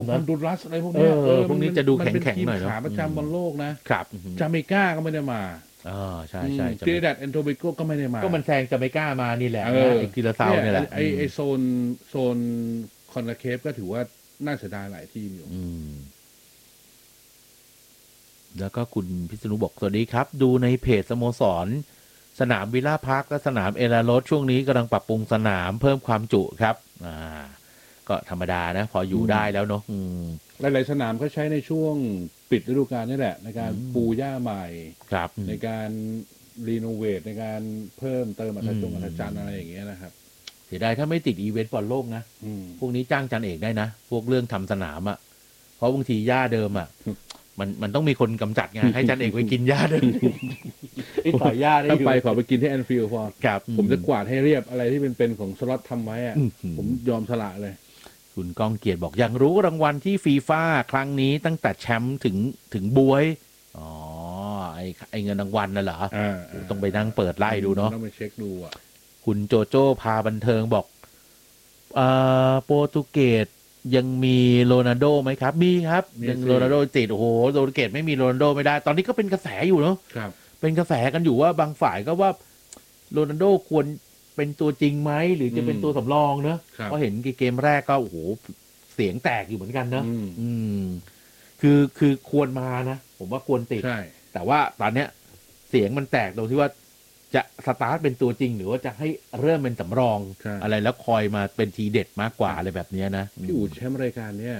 ฮอนดูรัสอะไรพวกนี้พวกนี้จะดูแข็งๆหน่อยเนาะขาประจำบอลโลกนะครับจาเมกาก็ไม่ได้มาใช่ใช่ตรินิดัดแอนโทเบโกก็ไม่ได้มาก็มันแซงจาเมกามานี่แหละไอ้กิราเซาเนี่ยแหละไอโซนคอนคาเคฟก็ถือว่าน่าเสียดายหลายทีมอยู่แล้วก็คุณพิษณุบอกสวัสดีครับดูในเพจสโมสรสนามวิลล่าพาร์คและสนามเอลาโรสช่วงนี้กำลังปรับปรุงสนามเพิ่มความจุครับก็ธรรมดานะพออยู่ได้แล้วเนาะหลายๆสนามก็ใช้ในช่วงปิดฤดูกาลนี่แหละในการปูหญ้าใหม่ในการรีโนเวทในการเพิ่มเติมอัตจันอะไรอย่างเงี้ยนะครับเสียดายถ้าไม่ติดอีเวนต์บอลโลกนะพวกนี้จ้างจันเอกได้นะพวกเรื่องทำสนามเพราะบางทีหญ้าเดิมมันต้องมีคนกำจัดไงให้จันเอกไปกินหญ้าเดิมต่อยหญ้าได้อยู่ถ้าไปขอไปกินที่แอนฟิลด์พอผมจะกวาดให้เรียบอะไรที่เป็นของสล็อตทำไว้ผมยอมสละเลยคุณก้องเกียรติบอกยังรู้รางวัลที่ฟีฟ่าครั้งนี้ตั้งแต่แชมป์ถึงบวยไอเงินรางวัลน่ะเหรอต้องไปนั่งเปิดไล่ดูเนาะต้องไปเช็คดูคุณโจโจ้พาบันเทิงบอกโปรตุเกสยังมีโรนัลโดไหมครับมีครับยังโรนัลโดติดโอ้โหโปรตุเกสไม่มีโรนัลโดไม่ได้ตอนนี้ก็เป็นกระแสอยู่เนาะเป็นกระแสกันอยู่ว่าบางฝ่ายก็ว่าโรนัลโดควรเป็นตัวจริงไหมหรือจะเป็นตัวสำรองเนอะเพราะเห็นเกมแรกก็โอ้โหเสียงแตกอยู่เหมือนกันเนอะคือควรมานะผมว่าควรติดแต่ว่าตอนเนี้ยเสียงมันแตกตรงที่ว่าจะสตาร์ทเป็นตัวจริงหรือว่าจะให้เริ่มเป็นสำรองอะไรแล้วคอยมาเป็นทีเด็ดมากกว่าอะไรแบบนี้นะพี่อู๋แชมป์รายการเนี้ย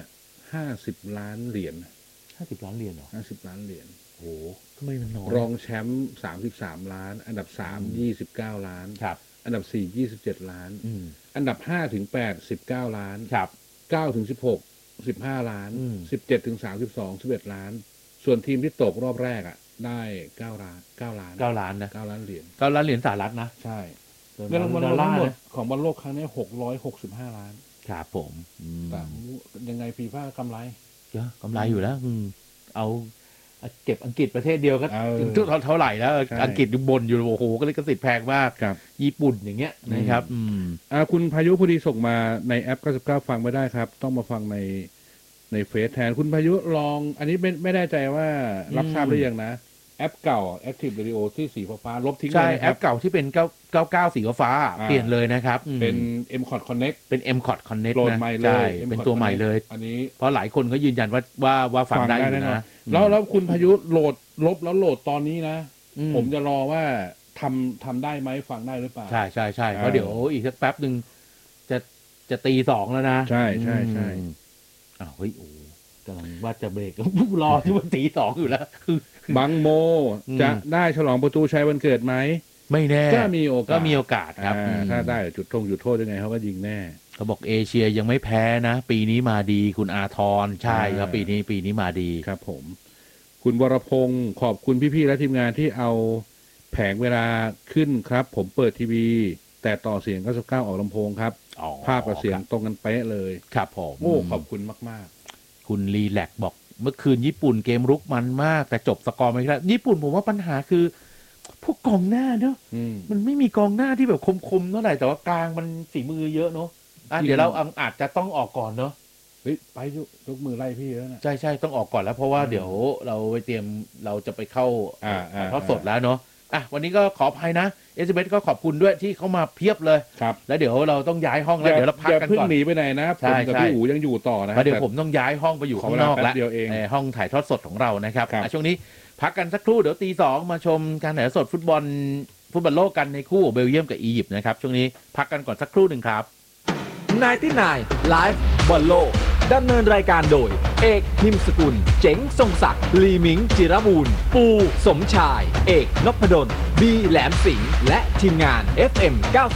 50 ล้านเหรียญ 50 ล้านเหรียญเหรอ 50 ล้านเหรียญโอ้ทำไมมันน้อยรองแชมป์33 ล้านอันดับ3 29 ล้านครับอันดับ4 27 ล้านอันดับ5ถึง8 19 ล้านครับ 9ถึง16 15 ล้าน17ถึง32 11 ล้านส่วนทีมที่ตกรอบแรกได้9 ล้าน 9 ล้านนะ 9 ล้านเหรียญ 9 ล้านเหรียญสหรัฐนะใช่เงินรางวัลทั้งหมดของบอลโลกครั้งนี้665 ล้านครับผมแต่ยังไงฟีฟ่ากำไรเยอะกำไรอยู่แล้วเอาเก็บอังกฤษประเทศเดียวก็ถึงเท่าไหร่แล้วอังกฤษอยู่บนอยู่โอ้โหก็เลยกระสิทธิ์แพงมากญี่ปุ่นอย่างเงี้ยนะครับคุณพายุพอดีส่งมาในแอป99ฟังไม่ได้ครับต้องมาฟังในเฟซแทนคุณพายุลองอันนี้ไม่แน่ใจว่ารับทราบหรือยังนะแอปเก่า Active Radio ที่สีฟ้าลบทิ้งเลยใช่แอปเก่าที่เป็น99สีฟ้าเปลี่ยนเลยนะครับเป็น M-Cot Connect เป็น M-Cot Connect นะใช่เป็นตัวใหม่เลยอันนี้เพราะหลายคนก็ยืนยันว่าฟังได้นะแล้วคุณพายุโหลดลบแล้วโหลดตอนนี้นะผมจะรอว่าทำได้ไหมฟังได้หรือเปล่าใช่เพราะเดี๋ยวอีกสักแป๊บนึงจะตี 2แล้วนะใช่เฮ้ยโอ้กำลังว่าจะเบรกรอที่มันตี 2อยู่แล้วบังโมจะได้ฉลองประตูชัยวันเกิดไหมไม่แน่ก็มีโอกาสครับถ้าได้จุดโทษยังไงเขาก็ยิงแน่เขาบอกเอเชียยังไม่แพ้นะปีนี้มาดีคุณอาทรใช่ครับปีนี้มาดีครับผมคุณวรพงศ์ขอบคุณพี่ๆและทีมงานที่เอาแผงเวลาขึ้นครับผมเปิดทีวีแต่ต่อเสียง99ออกลำโพงครับภาพกับเสียงตรงกันเป๊ะเลยครับผมขอบคุณมากๆคุณรีแลกบอกเมื่อคืนญี่ปุ่นเกมรุกมันมากแต่จบสกอร์ไม่ได้ญี่ปุ่นผมว่าปัญหาคือพวกกองหน้าเนอะมันไม่มีกองหน้าที่แบบคมๆเท่าไหร่แต่ว่ากลางมันฝีมือเยอะเนาะเดี๋ยวเราอาจจะต้องออกก่อนเนาะไปยกมือไล่พี่แล้วนะใช่ต้องออกก่อนแล้วเพราะว่าเดี๋ยวเราไปเตรียมเราจะไปเข้าทอดสดแล้วเนาะวันนี้ก็ขออภัยนะSMSก็ขอบคุณด้วยที่เขามาเพียบเลยครับแล้วเดี๋ยวเราต้องย้ายห้องแล้วเดี๋ยวเราพักกันก่อนหนีไปไหนนะผมกับพี่อู๋ยังอยู่ต่อนะเดี๋ยวผมต้องย้ายห้องไปอยู่ข้างนอกแล้วในห้องถ่ายทอดสดของเรานะครับช่วงนี้พักกันสักครู่เดี๋ยวตี 2มาชมการถ่ายทอดสดฟุตบอลโลกกันในคู่เบลเยียมกับอียิปต์นะครับช่วงนี้พักกันก่อนสักครู่หนึ่งครับ 99 Live บอลโลกดำเนินรายการโดยเอกนิมสกุลเจ๋งทรงศักดิ์ลีมิงจิรบูรณ์ปูสมชายเอกนพดลบีแหลมสิงห์และทีมงาน FM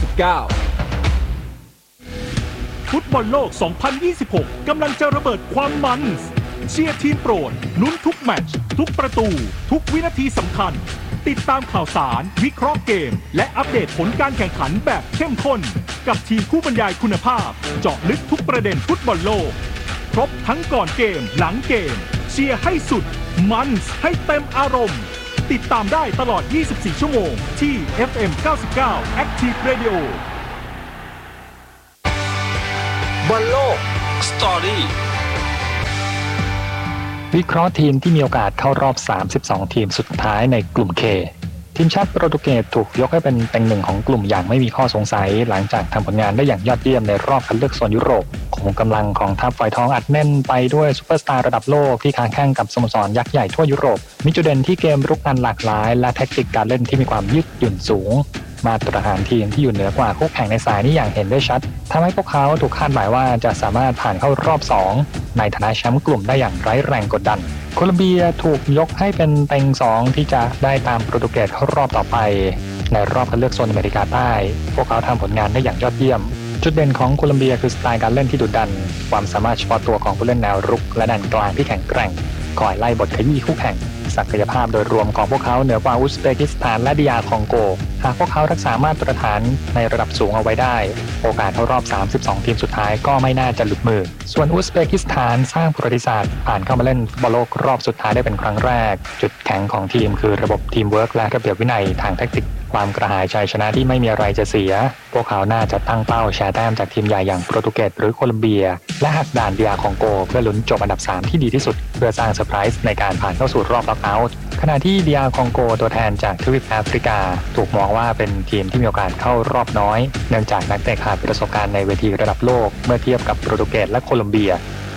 99 ฟุตบอลโลก 2026 กำลังจะระเบิดความมันเชียร์ทีมโปรดลุ้นทุกแมตช์ทุกประตูทุกวินาทีสำคัญติดตามข่าวสารวิเคราะห์เกมและอัปเดตผลการแข่งขันแบบเข้มข้นกับทีมผู้บรรยายคุณภาพเจาะลึกทุกประเด็นฟุตบอลโลกครบทั้งก่อนเกมหลังเกมเชียร์ให้สุดมันให้เต็มอารมณ์ติดตามได้ตลอด 24 ชั่วโมงที่ FM 99 Active Radio บอลโลกสตอรี่วิเคราะห์ทีมที่มีโอกาสเข้ารอบ32ทีมสุดท้ายในกลุ่ม K ทีมชาติโปรตุเกสถูกยกให้เป็นเต็งหนึ่งของกลุ่มอย่างไม่มีข้อสงสัยหลังจากทำผลงานได้อย่างยอดเยี่ยมในรอบคัดเลือกโซนยุโรปขุมกำลังของทัพฝอยทองอัดแน่นไปด้วยซุปเปอร์สตาร์ระดับโลกที่ค้าแข่งกับสโมสรยักษ์ใหญ่ทั่วยุโรปมีจุดเด่นที่เกมรุกนั้นหลากหลายและแทคติกการเล่นที่มีความยืดหยุ่นสูงมาตรฐานทีมที่อยู่เหนือกว่าคู่แข่งในสายนี้อย่างเห็นได้ชัดทำให้พวกเขาถูกคาดหมายว่าจะสามารถผ่านเข้ารอบ2ในฐานะแชมป์กลุ่มได้อย่างไร้แรงกดดันโคลอมเบียถูกยกให้เป็นเต็ง2ที่จะได้ตามโปรตุเกสเข้ารอบต่อไปในรอบคัดเลือกโซนอเมริกาใต้พวกเขาทำผลงานได้อย่างยอดเยี่ยมจุดเด่นของโคลอมเบียคือสไตล์การเล่นที่ดุดันความสามารถเฉพาะตัวของผู้เล่นแนวรุกและแดนกลางที่แข็งแกร่งคอยไล่บทขยี้คู่แข่งศักยภาพโดยรวมของพวกเขาเหนือกว่าอุซเบกิสถานและDRคองโกหากพวกเขารักษามาตรฐานในระดับสูงเอาไว้ได้โอกาสเข้ารอบ32ทีมสุดท้ายก็ไม่น่าจะหลุดมือส่วนอุซเบกิสถานสร้างประวัติศาสตร์ผ่านเข้ามาเล่นฟุตบอลโลกรอบสุดท้ายได้เป็นครั้งแรกจุดแข็งของทีมคือระบบทีมเวิร์คและระเบียบวินัยทางแทคติกความกระหายชัยชนะที่ไม่มีอะไรจะเสียพวกเขาน่าจะตั้งเป้าแชร์แต้มจากทีมใหญ่อย่างโปรตุเกสหรือโคลอมเบียและหักด่านDRคองโกเพื่อลุ้นจบอันดับ3ที่ดีที่สุดเพื่อสร้างเซอร์ไพรส์ในการผ่านเข้าสู่รอบน็อกเอาท์ขณะที่DRคองโกตัวแทนจากทวีปแอฟริกาถูกมองว่าเป็นทีมที่มีโอกาสเข้ารอบน้อยเนื่องจากนักเตะขาดประสบการณ์ในเวทีระดับโลกเมื่อเทียบกับโปรตุเกสและโคลอมเบีย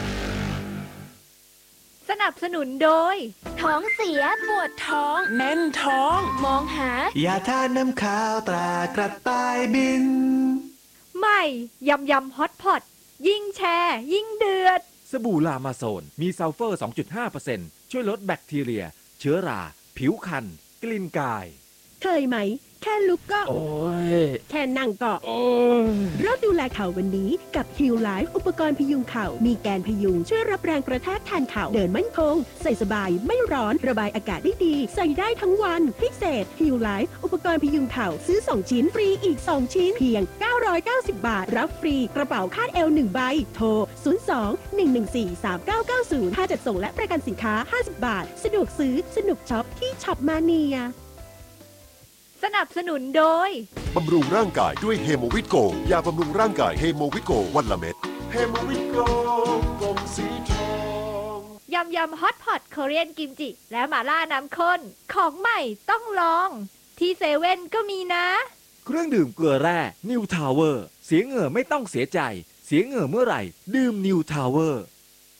สนับสนุนโดยท้องเสียปวดท้องแน่นท้องมองหายาทาน้ำขาวตรากระต่ายบินใหม่ยำฮอตพอตยิ่งแชร์ยิ่งเดือดสบู่ลามาโซนมีซัลเฟอร์ 2.5% ช่วยลดแบคทีเรียเชื้อราผิวคันกลิ่นกายเคยไหมแค่ลุกก็โอ้ยแค่นั่งก็โอ้ยเริ่มดูแลเข่าวันนี้กับ Heal Life อุปกรณ์พยุงเข่ามีแกนพยุงช่วยรับแรงกระแทกแทนเข่าเดินมั่นคงใส่สบายไม่ร้อนระบายอากาศได้ดีใส่ได้ทั้งวันพิเศษ Heal Life อุปกรณ์พยุงเข่าซื้อ2ชิ้นฟรีอีก2ชิ้นเพียง990 บาทรับฟรีกระเป๋าคาดเอว1ใบโทร02-114-3990ค่าจัดส่งและประกันสินค้า50 บาทสะดวกซื้อสนุกช็อปที่ช็อปมาเนียสนับสนุนโดยบำรุงร่างกายด้วยเฮโมวิตโกยาบำรุงร่างกายเฮโมวิตโกวันละเม็ดเฮโมวิตโกกลมสีทองยำฮอตพอตโคเรียนกิมจิและหม่าล่าน้ำข้นของใหม่ต้องลองที่เซเว่นก็มีนะเครื่องดื่มเกลือแร่นิวทาวเวอร์เสียเหงื่อไม่ต้องเสียใจเสียเหงื่อเมื่อไหร่ดื่มนิวทาวเวอร์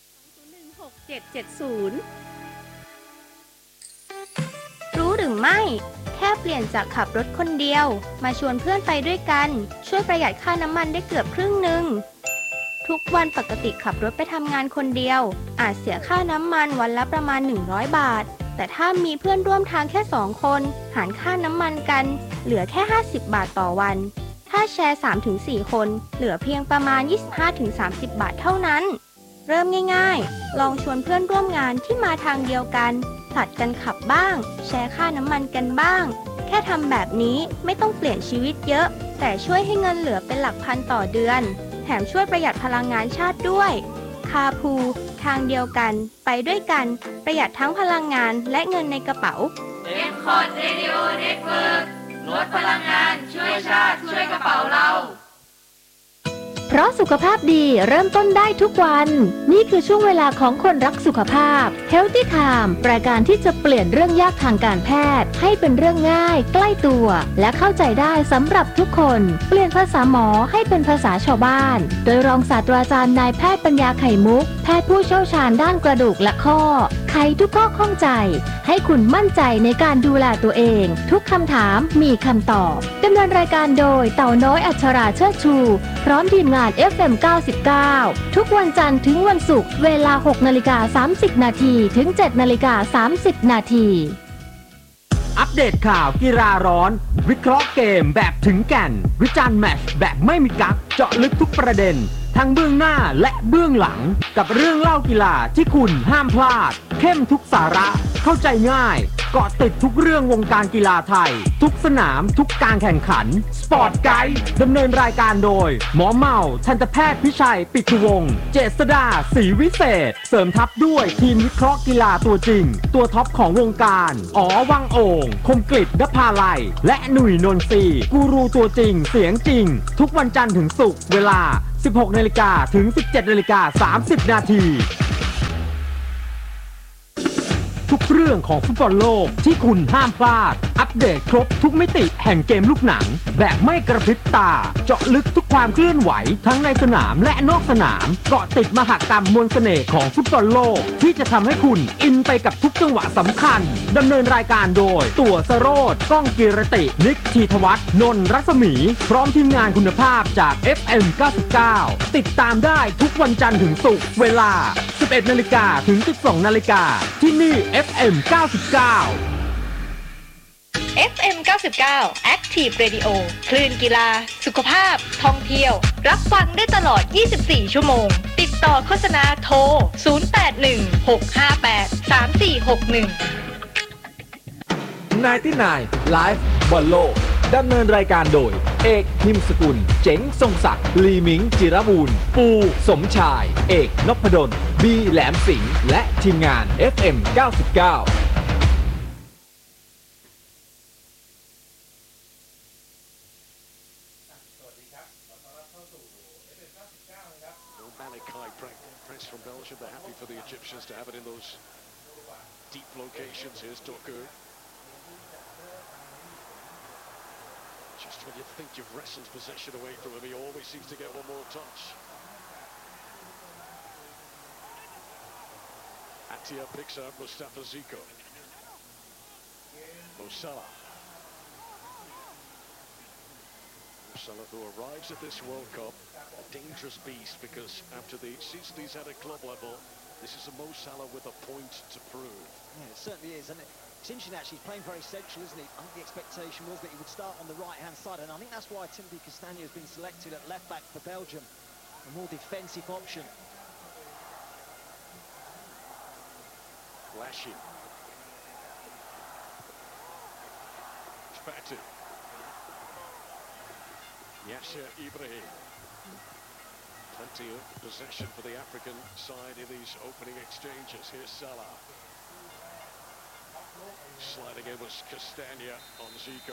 016-770รู้หรือไม่แค่เปลี่ยนจากขับรถคนเดียวมาชวนเพื่อนไปด้วยกันช่วยประหยัดค่าน้ำมันได้เกือบครึ่งหนึ่งทุกวันปกติขับรถไปทำงานคนเดียวอาจเสียค่าน้ำมันวันละประมาณ100บาทแต่ถ้ามีเพื่อนร่วมทางแค่2คนหารค่าน้ำมันกันเหลือแค่50บาทต่อวันถ้าแชร์ 3-4 คนเหลือเพียงประมาณ 25-30 บาทเท่านั้นเริ่มง่ายๆลองชวนเพื่อนร่วมงานที่มาทางเดียวกันผลัดกันขับบ้างแชร์ค่าน้ำมันกันบ้างแค่ทำแบบนี้ไม่ต้องเปลี่ยนชีวิตเยอะแต่ช่วยให้เงินเหลือเป็นหลักพันต่อเดือนแถมช่วยประหยัดพลังงานชาติด้วยคาพูทางเดียวกันไปด้วยกันประหยัดทั้งพลังงานและเงินในกระเป๋า M-Cod Radio Network ลดพลังงานช่วยชาติช่วยกระเป๋าเราเพราะสุขภาพดีเริ่มต้นได้ทุกวันนี่คือช่วงเวลาของคนรักสุขภาพ Healthy Time รายการที่จะเปลี่ยนเรื่องยากทางการแพทย์ให้เป็นเรื่องง่ายใกล้ตัวและเข้าใจได้สำหรับทุกคนเปลี่ยนภาษาหมอให้เป็นภาษาชาวบ้านโดยรองศาสตราจารย์นายแพทย์ปัญญาไข่มุกแพทย์ผู้เชี่ยวชาญด้านกระดูกและข้อไขทุกข้อข้องใจให้คุณมั่นใจในการดูแลตัวเองทุกคำถามมีคำตอบดำเนินรายการโดยเต่าน้อยอัชราเชิดชูพร้อมทีมงาน FM 99ทุกวันจันทร์ถึงวันศุกร์เวลา 6:30 นาทีถึง 7:30 นาทีอัปเดตข่าวกีฬาร้อนวิเคราะห์เกมแบบถึงแก่นวิจารณ์แมตช์แบบไม่มีกั๊กเจาะลึกทุกประเด็นทั้งเบื้องหน้าและเบื้องหลังกับเรื่องเล่ากีฬาที่คุณห้ามพลาดเข้มทุกสาระเข้าใจง่ายเกาะติดทุกเรื่องวงการกีฬาไทยทุกสนามทุกการแข่งขันสปอร์ตไกด์ดำเนินรายการโดยหมอเมาทันตแพทย์พิชัยปิตุวงศ์เจษฎาศรีวิเศษเสริมทัพด้วยทีมวิเคราะห์กีฬาตัวจริงตัวท็อปของวงการอ๋อวังโอ่งคมกฤษณภาลัยและหนุ่ยนนทรีกูรูตัวจริงเสียงจริงทุกวันจันทร์ถึงศุกร์เวลา 16:00 น. ถึง 17:30 น. นาทีสนับสนุนโดย Healthy Time รายการที่จะเปลี่ยนเรื่องยากทางการแพทย์ให้เป็นเรื่องง่ายใกล้ตัวและเข้าใจได้สำหรับทุกคนเปลี่ยนภาษาหมอให้เป็นภาษาชาวบ้านโดยรองศาสตราจารย์นายแพทย์ปัญญาไข่มุกแพทย์ผู้เชี่ยวชาญด้านกระดูกและข้อไขทุกข้อข้องใจให้คุณมั่นใจในการดูแลตัวเองทุกคำถามมีคำตอบดำเนินรายการโดยหมอเมาทันตแพทย์พิชัยปิตุวงศ์เจษฎาศรีวิเศษเสริมทัพด้วยทีมวิเคราะห์กีฬาตัวจริงตัวท็อปของวงการอ๋อวังโอ่งคมกฤษณภาลัยและหนุ่ยนนทรีกูรูตัวจริงเสียงจริงทุกวันจันทร์ถึงศุกร์เวลา 16:00 น. ถึง 17:30 น. รื่องของฟุตบอลโลกที่คุณห้ามพลาดอัปเดตครบทุกมิติแห่งเกมลูกหนังแบบไม่กระพริบตาเจาะลึกทุกความเคลื่อนไหวทั้งในสนามและนอกสนามเกาะติดมหกรรมมวลเสน่ห์ของฟุตบอลโลกที่จะทำให้คุณอินไปกับทุกจังหวะสำคัญดำเนินรายการโดยตั๋วสโรจน์ก้องกีรตินิกธีธวัฒน์นนท์รัศมีพร้อมทีมงานคุณภาพจาก FM 99ติดตามได้ทุกวันจันทร์ถึงศุกร์เวลา 11 นาฬิกาถึง 12 นาฬิกาที่นี่ FM 99 FM 99 Active Radio คลื่นกีฬาสุขภาพท่องเที่ยวรับฟังได้ตลอด 24 ชั่วโมงติดต่อโฆษณาโทร 0816583461 99 Live บอลโลกดำเนินรายการโดยเอกหิมสกุลเจ๋งทรงศักดิ์ลีมิงจิรบูรณ์ปูสมชายเอกนพดลบีแหลมสิงห์และทีมงาน FM 99 From Belgium, they're happy for the Egyptians to have it in those deep locations. Here's Doku. Just when you think you've wrestled possession away from him, he always seems to get one more touch. Atia picks up Mustafa Zico. Mo Salah. Mo Salah, who arrives at this World Cup, a dangerous beast, because after the season he's had at club level, this is a Mo Salah with a point to prove. Yeah, it certainly is, and it's interesting actually. He's playing very central, isn't he? I think the expectation was that he would start on the right-hand side, and I think that's why Timothy Castagne has been selected at left-back for Belgium, a more defensive option. Flashy. Fatu. Yasser Ibrahim. Plenty of possession for the African side in these opening exchanges. Here's Salah. Sliding in was Castagna on Zico.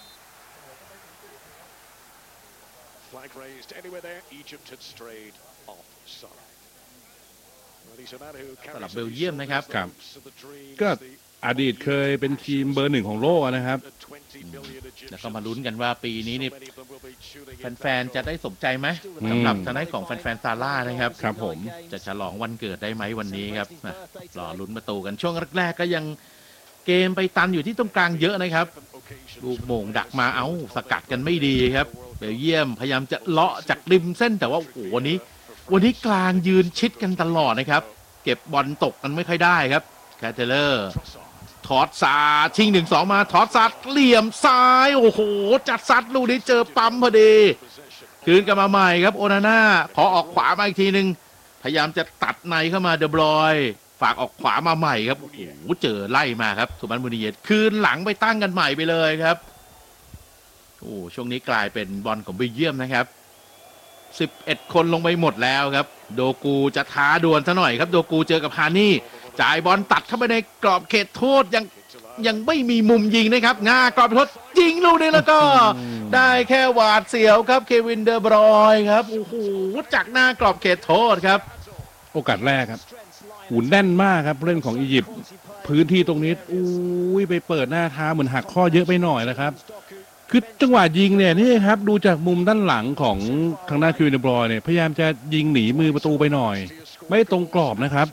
Flag raised anywhere there. Egypt had strayed off Salah. Well, he's a man who สำหรับ carries เบลเยียมนะครับครับก็อดีตเคยเป็นทีมเบอร์ 1ของโลกนะครับแล้วก็มาลุ้นกันว่าปีนี้นี่แฟนๆจะได้สมใจไหมสำหรับทางด้านของแฟนๆซาร่านะครับครับผมจะฉลองวันเกิดได้ไหมวันนี้ครับรอลุ้นประตูกันช่วงแรกๆก็ยังเกมไปตันอยู่ที่ตรงกลางเยอะนะครับลูกโมงดักมาสกัดกันไม่ดีครับเบลเยียมพยายามจะเลาะจากริมเส้นแต่ว่าโอ้โหวันนี้กลางยืนชิดกันตลอดนะครับเก็บบอลตกกันไม่ค่อยได้ครับแคทเทเลอร์ถอดซาชิง 1-2 มาถอดซัดเหลี่ยมซ้ายโอ้โหจัดซัดลูกนี้เจอปั๊มพอดีคืนกันมาใหม่ครับโอนาน่าขอออกขวามาอีกทีนึงพยายามจะตัดในเข้ามาเดบรอยฝากออกขวามาใหม่ครับโอ้โหเจอไล่มาครับทูมันมูนิเยตคืนหลังไปตั้งกันใหม่ไปเลยครับโอ้ช่วงนี้กลายเป็นบอลของเบลเยียมนะครับ11 คนลงไปหมดแล้วครับโดกูจะท้าดวลซะหน่อยครับโดกูเจอกับฮานี่จ่ายบอลตัดเข้าไปในกรอบเขตโทษยังไม่มีมุมยิงนะครับง่ากรอบโทษยิงลูกนี้แล้วก็ ได้แค่หวาดเสียวครับเควินเดอบรอยครับโอ้โหจากหน้ากรอบเขตโทษครับโอกาสแรกครับหุ่นแน่นมากครับเล่นของอียิปต์พื้นที่ตรงนี้อุ้ยไปเปิดหน้าเท้าเหมือนหักข้อเยอะไปหน่อยนะครับคือจังหวะยิงเนี่ยนี่ครับดูจากมุมด้านหลังของทางด้านคิวเดบรอยเนี่ยพยายามจะยิงหนีมือประตูไปหน่อยไม่ตรงกรอบนะครับ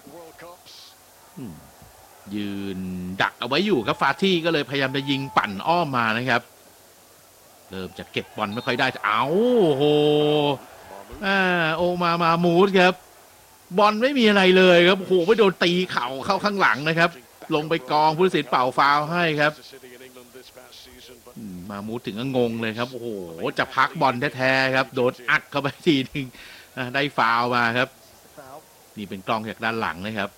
ยืนดักเอาไว้อยู่ครับฟาที่ก็เลยพยายามจะยิงปั่นอ้อมมานะครับเริ่มจะเก็บบอลไม่ค่อยได้โอ้โหโอมามูดครับบอลไม่มีอะไรเลยครับโอ้โหไม่โดนตีเข่าเข้าข้างหลังนะครับลงไปกองผู้ตัดสินเป่าฟาวล์ให้ครับมามูดถึงก็งงเลยครับโอ้โหจะพักบอลแท้ๆครับโดนอัดเข้าไปทีนึงได้ฟาวล์มาครับนี่เป็นกล้องจากด้านหลังนะครับ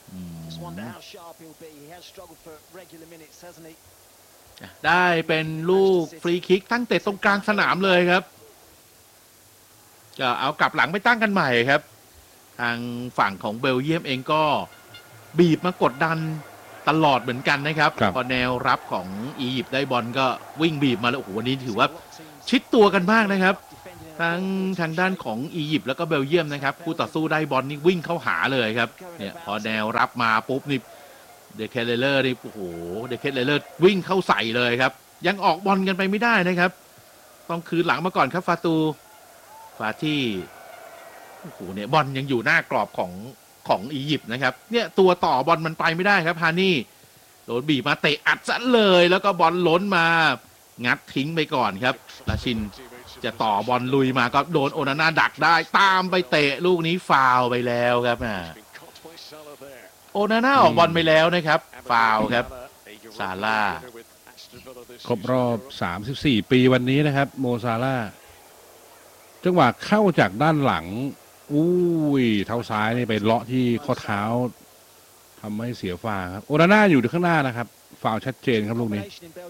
ได้เป็นลูกฟรีคิกตั้งแต่ตรงกลางสนามเลยครับจะเอากลับหลังไปตั้งกันใหม่ครับทางฝั่งของเบลเยียมเองก็บีบมากดดันตลอดเหมือนกันนะครับพอแนวรับของอียิปต์ได้บอลก็วิ่งบีบมาแล้วโอ้โหวันนี้ถือว่าชิดตัวกันมากนะครับทางด้านของอียิปต์แล้วก็เบลเยียมนะครับคู่ต่อสู้ได้บอลนี่วิ่งเข้าหาเลยครับเนี่ยพอแนวรับมาปุ๊บนี่เดคเคเลเลอร์นี่โอ้โหเดคเคเลเลอร์วิ่งเข้าใส่เลยครับยังออกบอลกันไปไม่ได้นะครับต้องคืนหลังมาก่อนครับฟาที่โอ้โหเนี่ยบอลยังอยู่หน้ากรอบของอียิปต์นะครับเนี่ยตัวต่อบอลมันไปไม่ได้ครับฮานี่โดนบีบมาเตะอัดซะเลยแล้วก็บอลล้นมางัดทิ้งไปก่อนครับราชินจะต่อบอลลุยมาก็โดนโอนาน่าดักได้ตามไปเตะลูกนี้ฟาวล์ไปแล้วครับโอนาน่าออกบอลไปแล้วนะครับฟาวล์ครับซาร่าครบรอบ34 ปีวันนี้นะครับโมซาร่าจังหวะเข้าจากด้านหลังอุ้ยเท้าซ้ายนี่ไปเลาะที่ข้อเท้าทำให้เสียฟาวครับโอนาน่าอยู่ข้างหน้านะครับฟาวล์ชัดเจนครับลูกนี้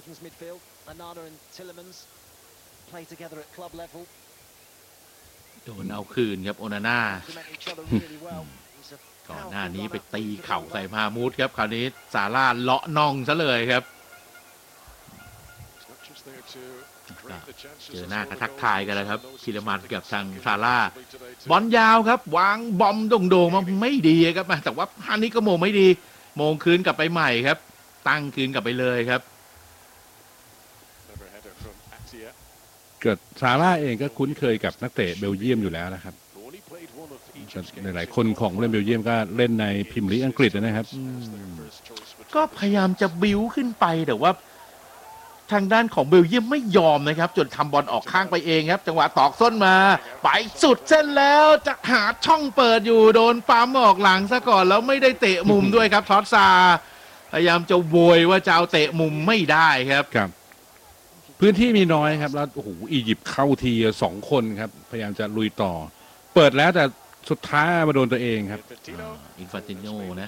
โดนเอาคืนครับโอนาน่าก่อนหน้านี้ไปตีเข่าใส่มามูดครับคราวนี้ซาร่าเลาะน่องซะเลยครับเจอหน้ากระทักทายกันแล้วครับคิรมันกับทางซาร่าบอลยาวครับวางบอมโด่งๆมาไม่ดีครับแต่ว่าฮันนี้ก็โมงไม่ดีโมงคืนกลับไปใหม่ครับตั้งคืนกลับไปเลยครับเกิดซาร่าเองก็คุ้นเคยกับนักเตะเบลเยียมอยู่แล้วนะครับหลายๆคนของเล่นเบลเยียมก็เล่นในพรีเมียร์ลีกอังกฤษนะครับก็พยายามจะบิ้วขึ้นไปแต่ว่าทางด้านของเบลเยียมไม่ยอมนะครับจนทำบอลออกข้างไปเองครับจังหวะตอกส้นมาไปสุดเส้นแล้วจะหาช่องเปิดอยู่โดนปั๊มออกหลังซะก่อนแล้วไม่ได้เตะมุมด้วยครับทอสซาพยายามจะโวยว่าจะเอาเตะมุมไม่ได้ครับพื้นที่มีน้อยครับแล้วโอ้โหอียิปต์เข้าที2 คนครับพยายามจะลุยต่อเปิดแล้วแต่สุดท้ายมาโดนตัวเองครับอินฟานติโนนะ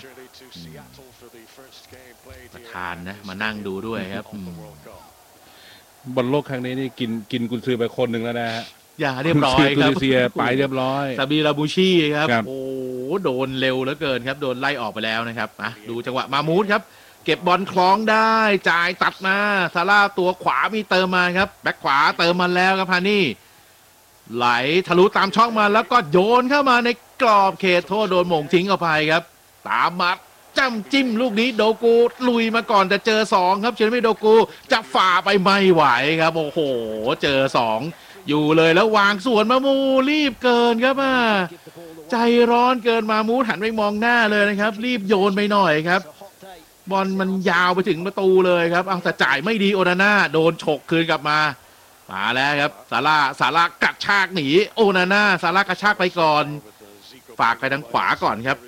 ประธานนะมานั่งดูด้วยครับบอลโลกครั้งนี้นี่กินกุนซือไปคนหนึ่งแล้วนะฮะอย่าเรียบร้อยครับตุนิเซียไปเรียบร้อยซาบีราบูชีครับโอ้โดนเร็วเหลือเกินครับโดนไล่ออกไปแล้วนะครับดูจังหวะมามูดครับเก็บบอลคล้องได้จ่ายตัดมาซาร่าตัวขวามีเติมมาครับแบ็คขวาเติมมาแล้วครับฮานี่ไหลทะลุตามช่องมาแล้วก็โยนเข้ามาในกรอบเขตโทษโดนหม่งทิ้งออกไปครับตามมาจ้ำจิ้มลูกนี้โดกูลุยมาก่อนแต่เจอ2ครับเชนไม่โดกูจะฝ่าไปไม่ไหวครับโอ้โหเจอ2อยู่เลยแล้ววางสวนมามูรีบเกินครับใจร้อนเกินมามูหันไปมองหน้าเลยนะครับรีบโยนไปหน่อยครับบอลมันยาวไปถึงประตูเลยครับเอาแต่จ่ายไม่ดีโอนาน่าโดนฉกคืนกลับมาแล้วครับซาร่ากระชากหนีโอนาน่าซาร่ากระชากไปก่อนฝากไปทางขวาก่อนครับ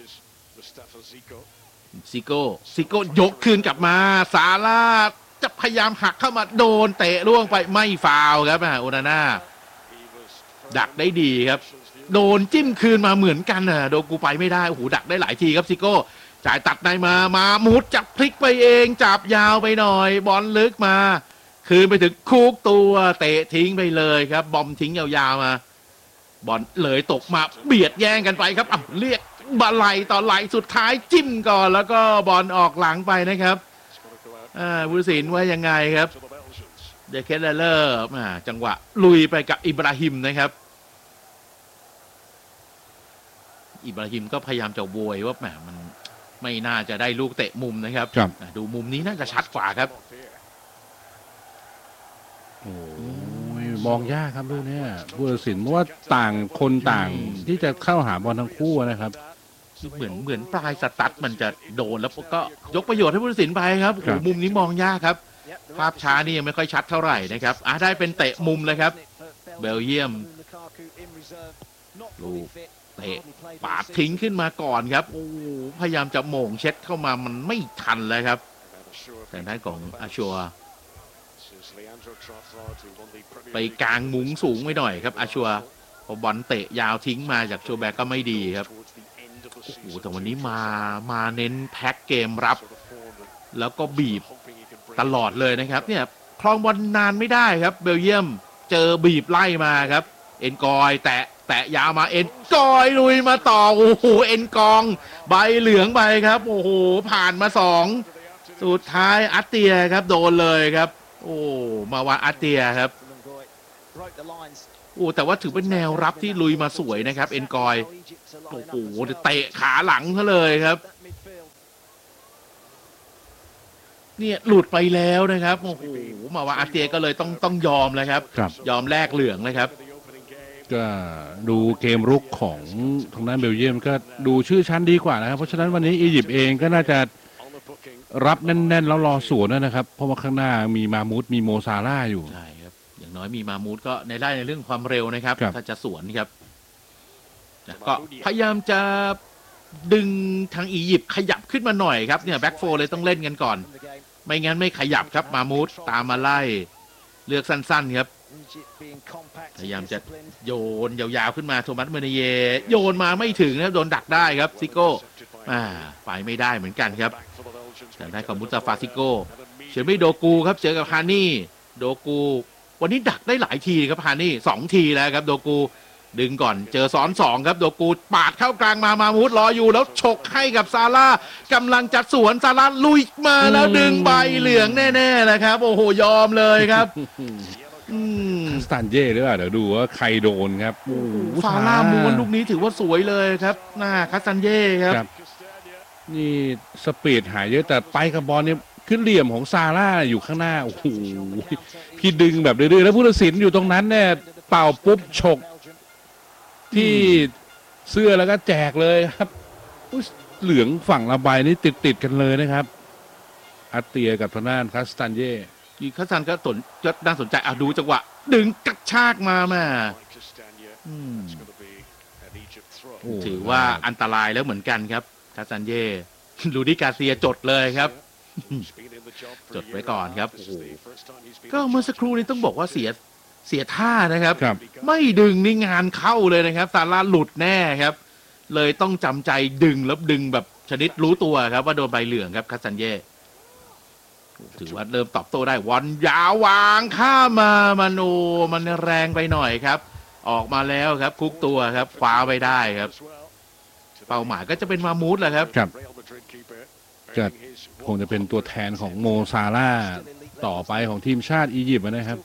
ซิโก้ยกคืนกลับมาซาร่าจะพยายามหักเข้ามาโดนเตะล่วงไปไม่ฟาวครับโอนาน่าดักได้ดีครับโดนจิ้มคืนมาเหมือนกันโดนกูไปไม่ได้โอ้โหดักได้หลายทีครับซิโก้จ่ายตัดในมามุดจับพลิกไปเองจับยาวไปหน่อยบอลลึกมาคืนไปถึงคุกตัวเตะทิ้งไปเลยครับบอมทิ้งยาวๆมาบอลเลยตกมาเบียดแย่งกันไปครับเรียกบอลไหลต่อไหลสุดท้ายจิ้มก่อนแล้วก็บอลออกหลังไปนะครับผู้ตัดสินว่ายังไงครับเดคเคเลอร์จังหวะลุยไปกับอิบราฮิมนะครับอิบราฮิมก็พยายามจะโวยว่ามันไม่น่าจะได้ลูกเตะมุมนะครับดูมุมนี้น่าจะชัดกว่าครับโอ้ยมองยากครับลูกนี้ผู้ตัดสินเพราะว่าต่างคนต่างที่จะเข้าหาบอลทั้งคู่นะครับเหมือนปลายสตั๊ดมันจะโดนแล้วก็ยกประโยชน์ให้ผู้ตัดสินไปครับโอ้มุมนี้มองยากครับภาพช้านี่ยังไม่ค่อยชัดเท่าไหร่นะครับได้เป็นเตะมุมเลยครับเบลเยียมลูกเตะปาดทิ้งขึ้นมาก่อนครับโอ้พยายามจะโหม่งเช็ดเข้ามามันไม่ทันเลยครับแต่ด้านของอาชัวไปกลางมุ้งสูงไว้หน่อยครับอาชัวพอบอลเตะยาวทิ้งมาจากโชแบกก็ไม่ดีครับโอ้โหแต่วันนี้มาเน้นแพ็คเกมรับแล้วก็บีบตลอดเลยนะครับเนี่ยครองบอลนานไม่ได้ครับเบลเยียมเจอบีบไล่มาครับเอ็นกอยแตะยาวมาเอ็นกอยลุยมาต่อโอ้โหเอ็นกองใบเหลืองไปครับโอ้โหผ่านมา2สุดท้ายอัตเตียครับโดนเลยครับโอ้มาวาอาเตียครับโอ้แต่ว่าถือเป็นแนวรับที่ลุยมาสวยนะครับเอ็นกอยโอ้โหเตะขาหลังซะเลยครับเนี่ยหลุดไปแล้วนะครับโอ้โหมาวาอาเตียก็เลยต้องยอมเลยครับครับยอมแลกเหลืองเลยครับก็ดูเกมรุกของทางด้านเบลเยียมก็ดูชื่อชั้นดีกว่านะครับเพราะฉะนั้นวันนี้อียิปต์เองก็น่าจะรับแน่นๆแล้วรอสวนนะครับเพราะว่าข้างหน้ามีมามูดมีโมซาร่าอยู่ใช่ครับอย่างน้อยมีมามูดก็ได้ในเรื่องความเร็วนะครับครับถ้าจะสวนครับก็พยายามจะดึงทางอียิปต์ขยับขึ้นมาหน่อยครับเนี่ยแบ็กโฟเลยต้องเล่นกันก่อน ไม่งั้นไม่ขยับครับมามูดตามมาไล่เลือกสั้นๆครับพยายามจะโยนยาวๆขึ้นมาโทมัสเมเนเยโยนมาไม่ถึงนะครับโดนดักได้ครับซิโก้ไปไม่ได้เหมือนกันครับแต่ได้ของมุสตาฟาซิโก้เชมิโดกูครับเจอกับฮานี่โดกูวันนี้ดักได้หลายทีครับฮานี่2 ทีแล้วครับโดกูดึงก่อนเจอซ้อน2ครับโดกูปาดเข้ากลางมามูดรออยู่แล้วฉกให้กับซาร่ากำลังจัดสวนซาร่าลุยมาแล้วดึงใบเหลืองแน่ๆเลยครับโอ้โหยอมเลยครับสตันเย่หรือเปล่าเดี๋ยวดูว่าใครโดนครับโอ้โหซาร่าม้วนลูกนี้ถือว่าสวยเลยครับหน้าคัสซันเย่ครับนี่สปีดหายเยอะแต่ไปกับบอลเนี่ยขึ้นเหลี่ยมของซาร่าอยู่ข้างหน้าโอ้โหพี่ดึงแบบเรื่อยๆแล้วผู้ตัดสินอยู่ตรงนั้นเนี่ยเป่าปุ๊บฉกที่เสื้อแล้วก็แจกเลยครับเหลืองฝั่งละใบนี่ติดกันเลยนะครับอาเตียกับทางด้านคัสตันเย่อีกคัสซันก็น่าสนใจดูจังหวะดึงกระชากมาแม่ถือว่าอันตรายแล้วเหมือนกันครับคัสซันเย่ลูดิกาเซียจดเลยครับจดไว้ก่อนครับโอ้โหก็เมื่อสักครู่นี้ต้องบอกว่าเสียท่านะครับไม่ดึงนี่งานเข้าเลยนะครับซาร่าหลุดแน่ครับเลยต้องจำใจดึงแล้วดึงแบบชนิดรู้ตัวครับว่าโดนใบเหลืองครับคัสซันเย่ถือว่าเริ่มตอบโต้ได้วันยาววางข้ามมาโนมันแรงไปหน่อยครับออกมาแล้วครับคุกตัวครับคว้าไปได้ครับเป้าหมายก็จะเป็นมามูดแหละครับจะคงจะเป็นตัวแทนของโมซาร่าต่อไปของทีมชาติอียิปต์นะครับ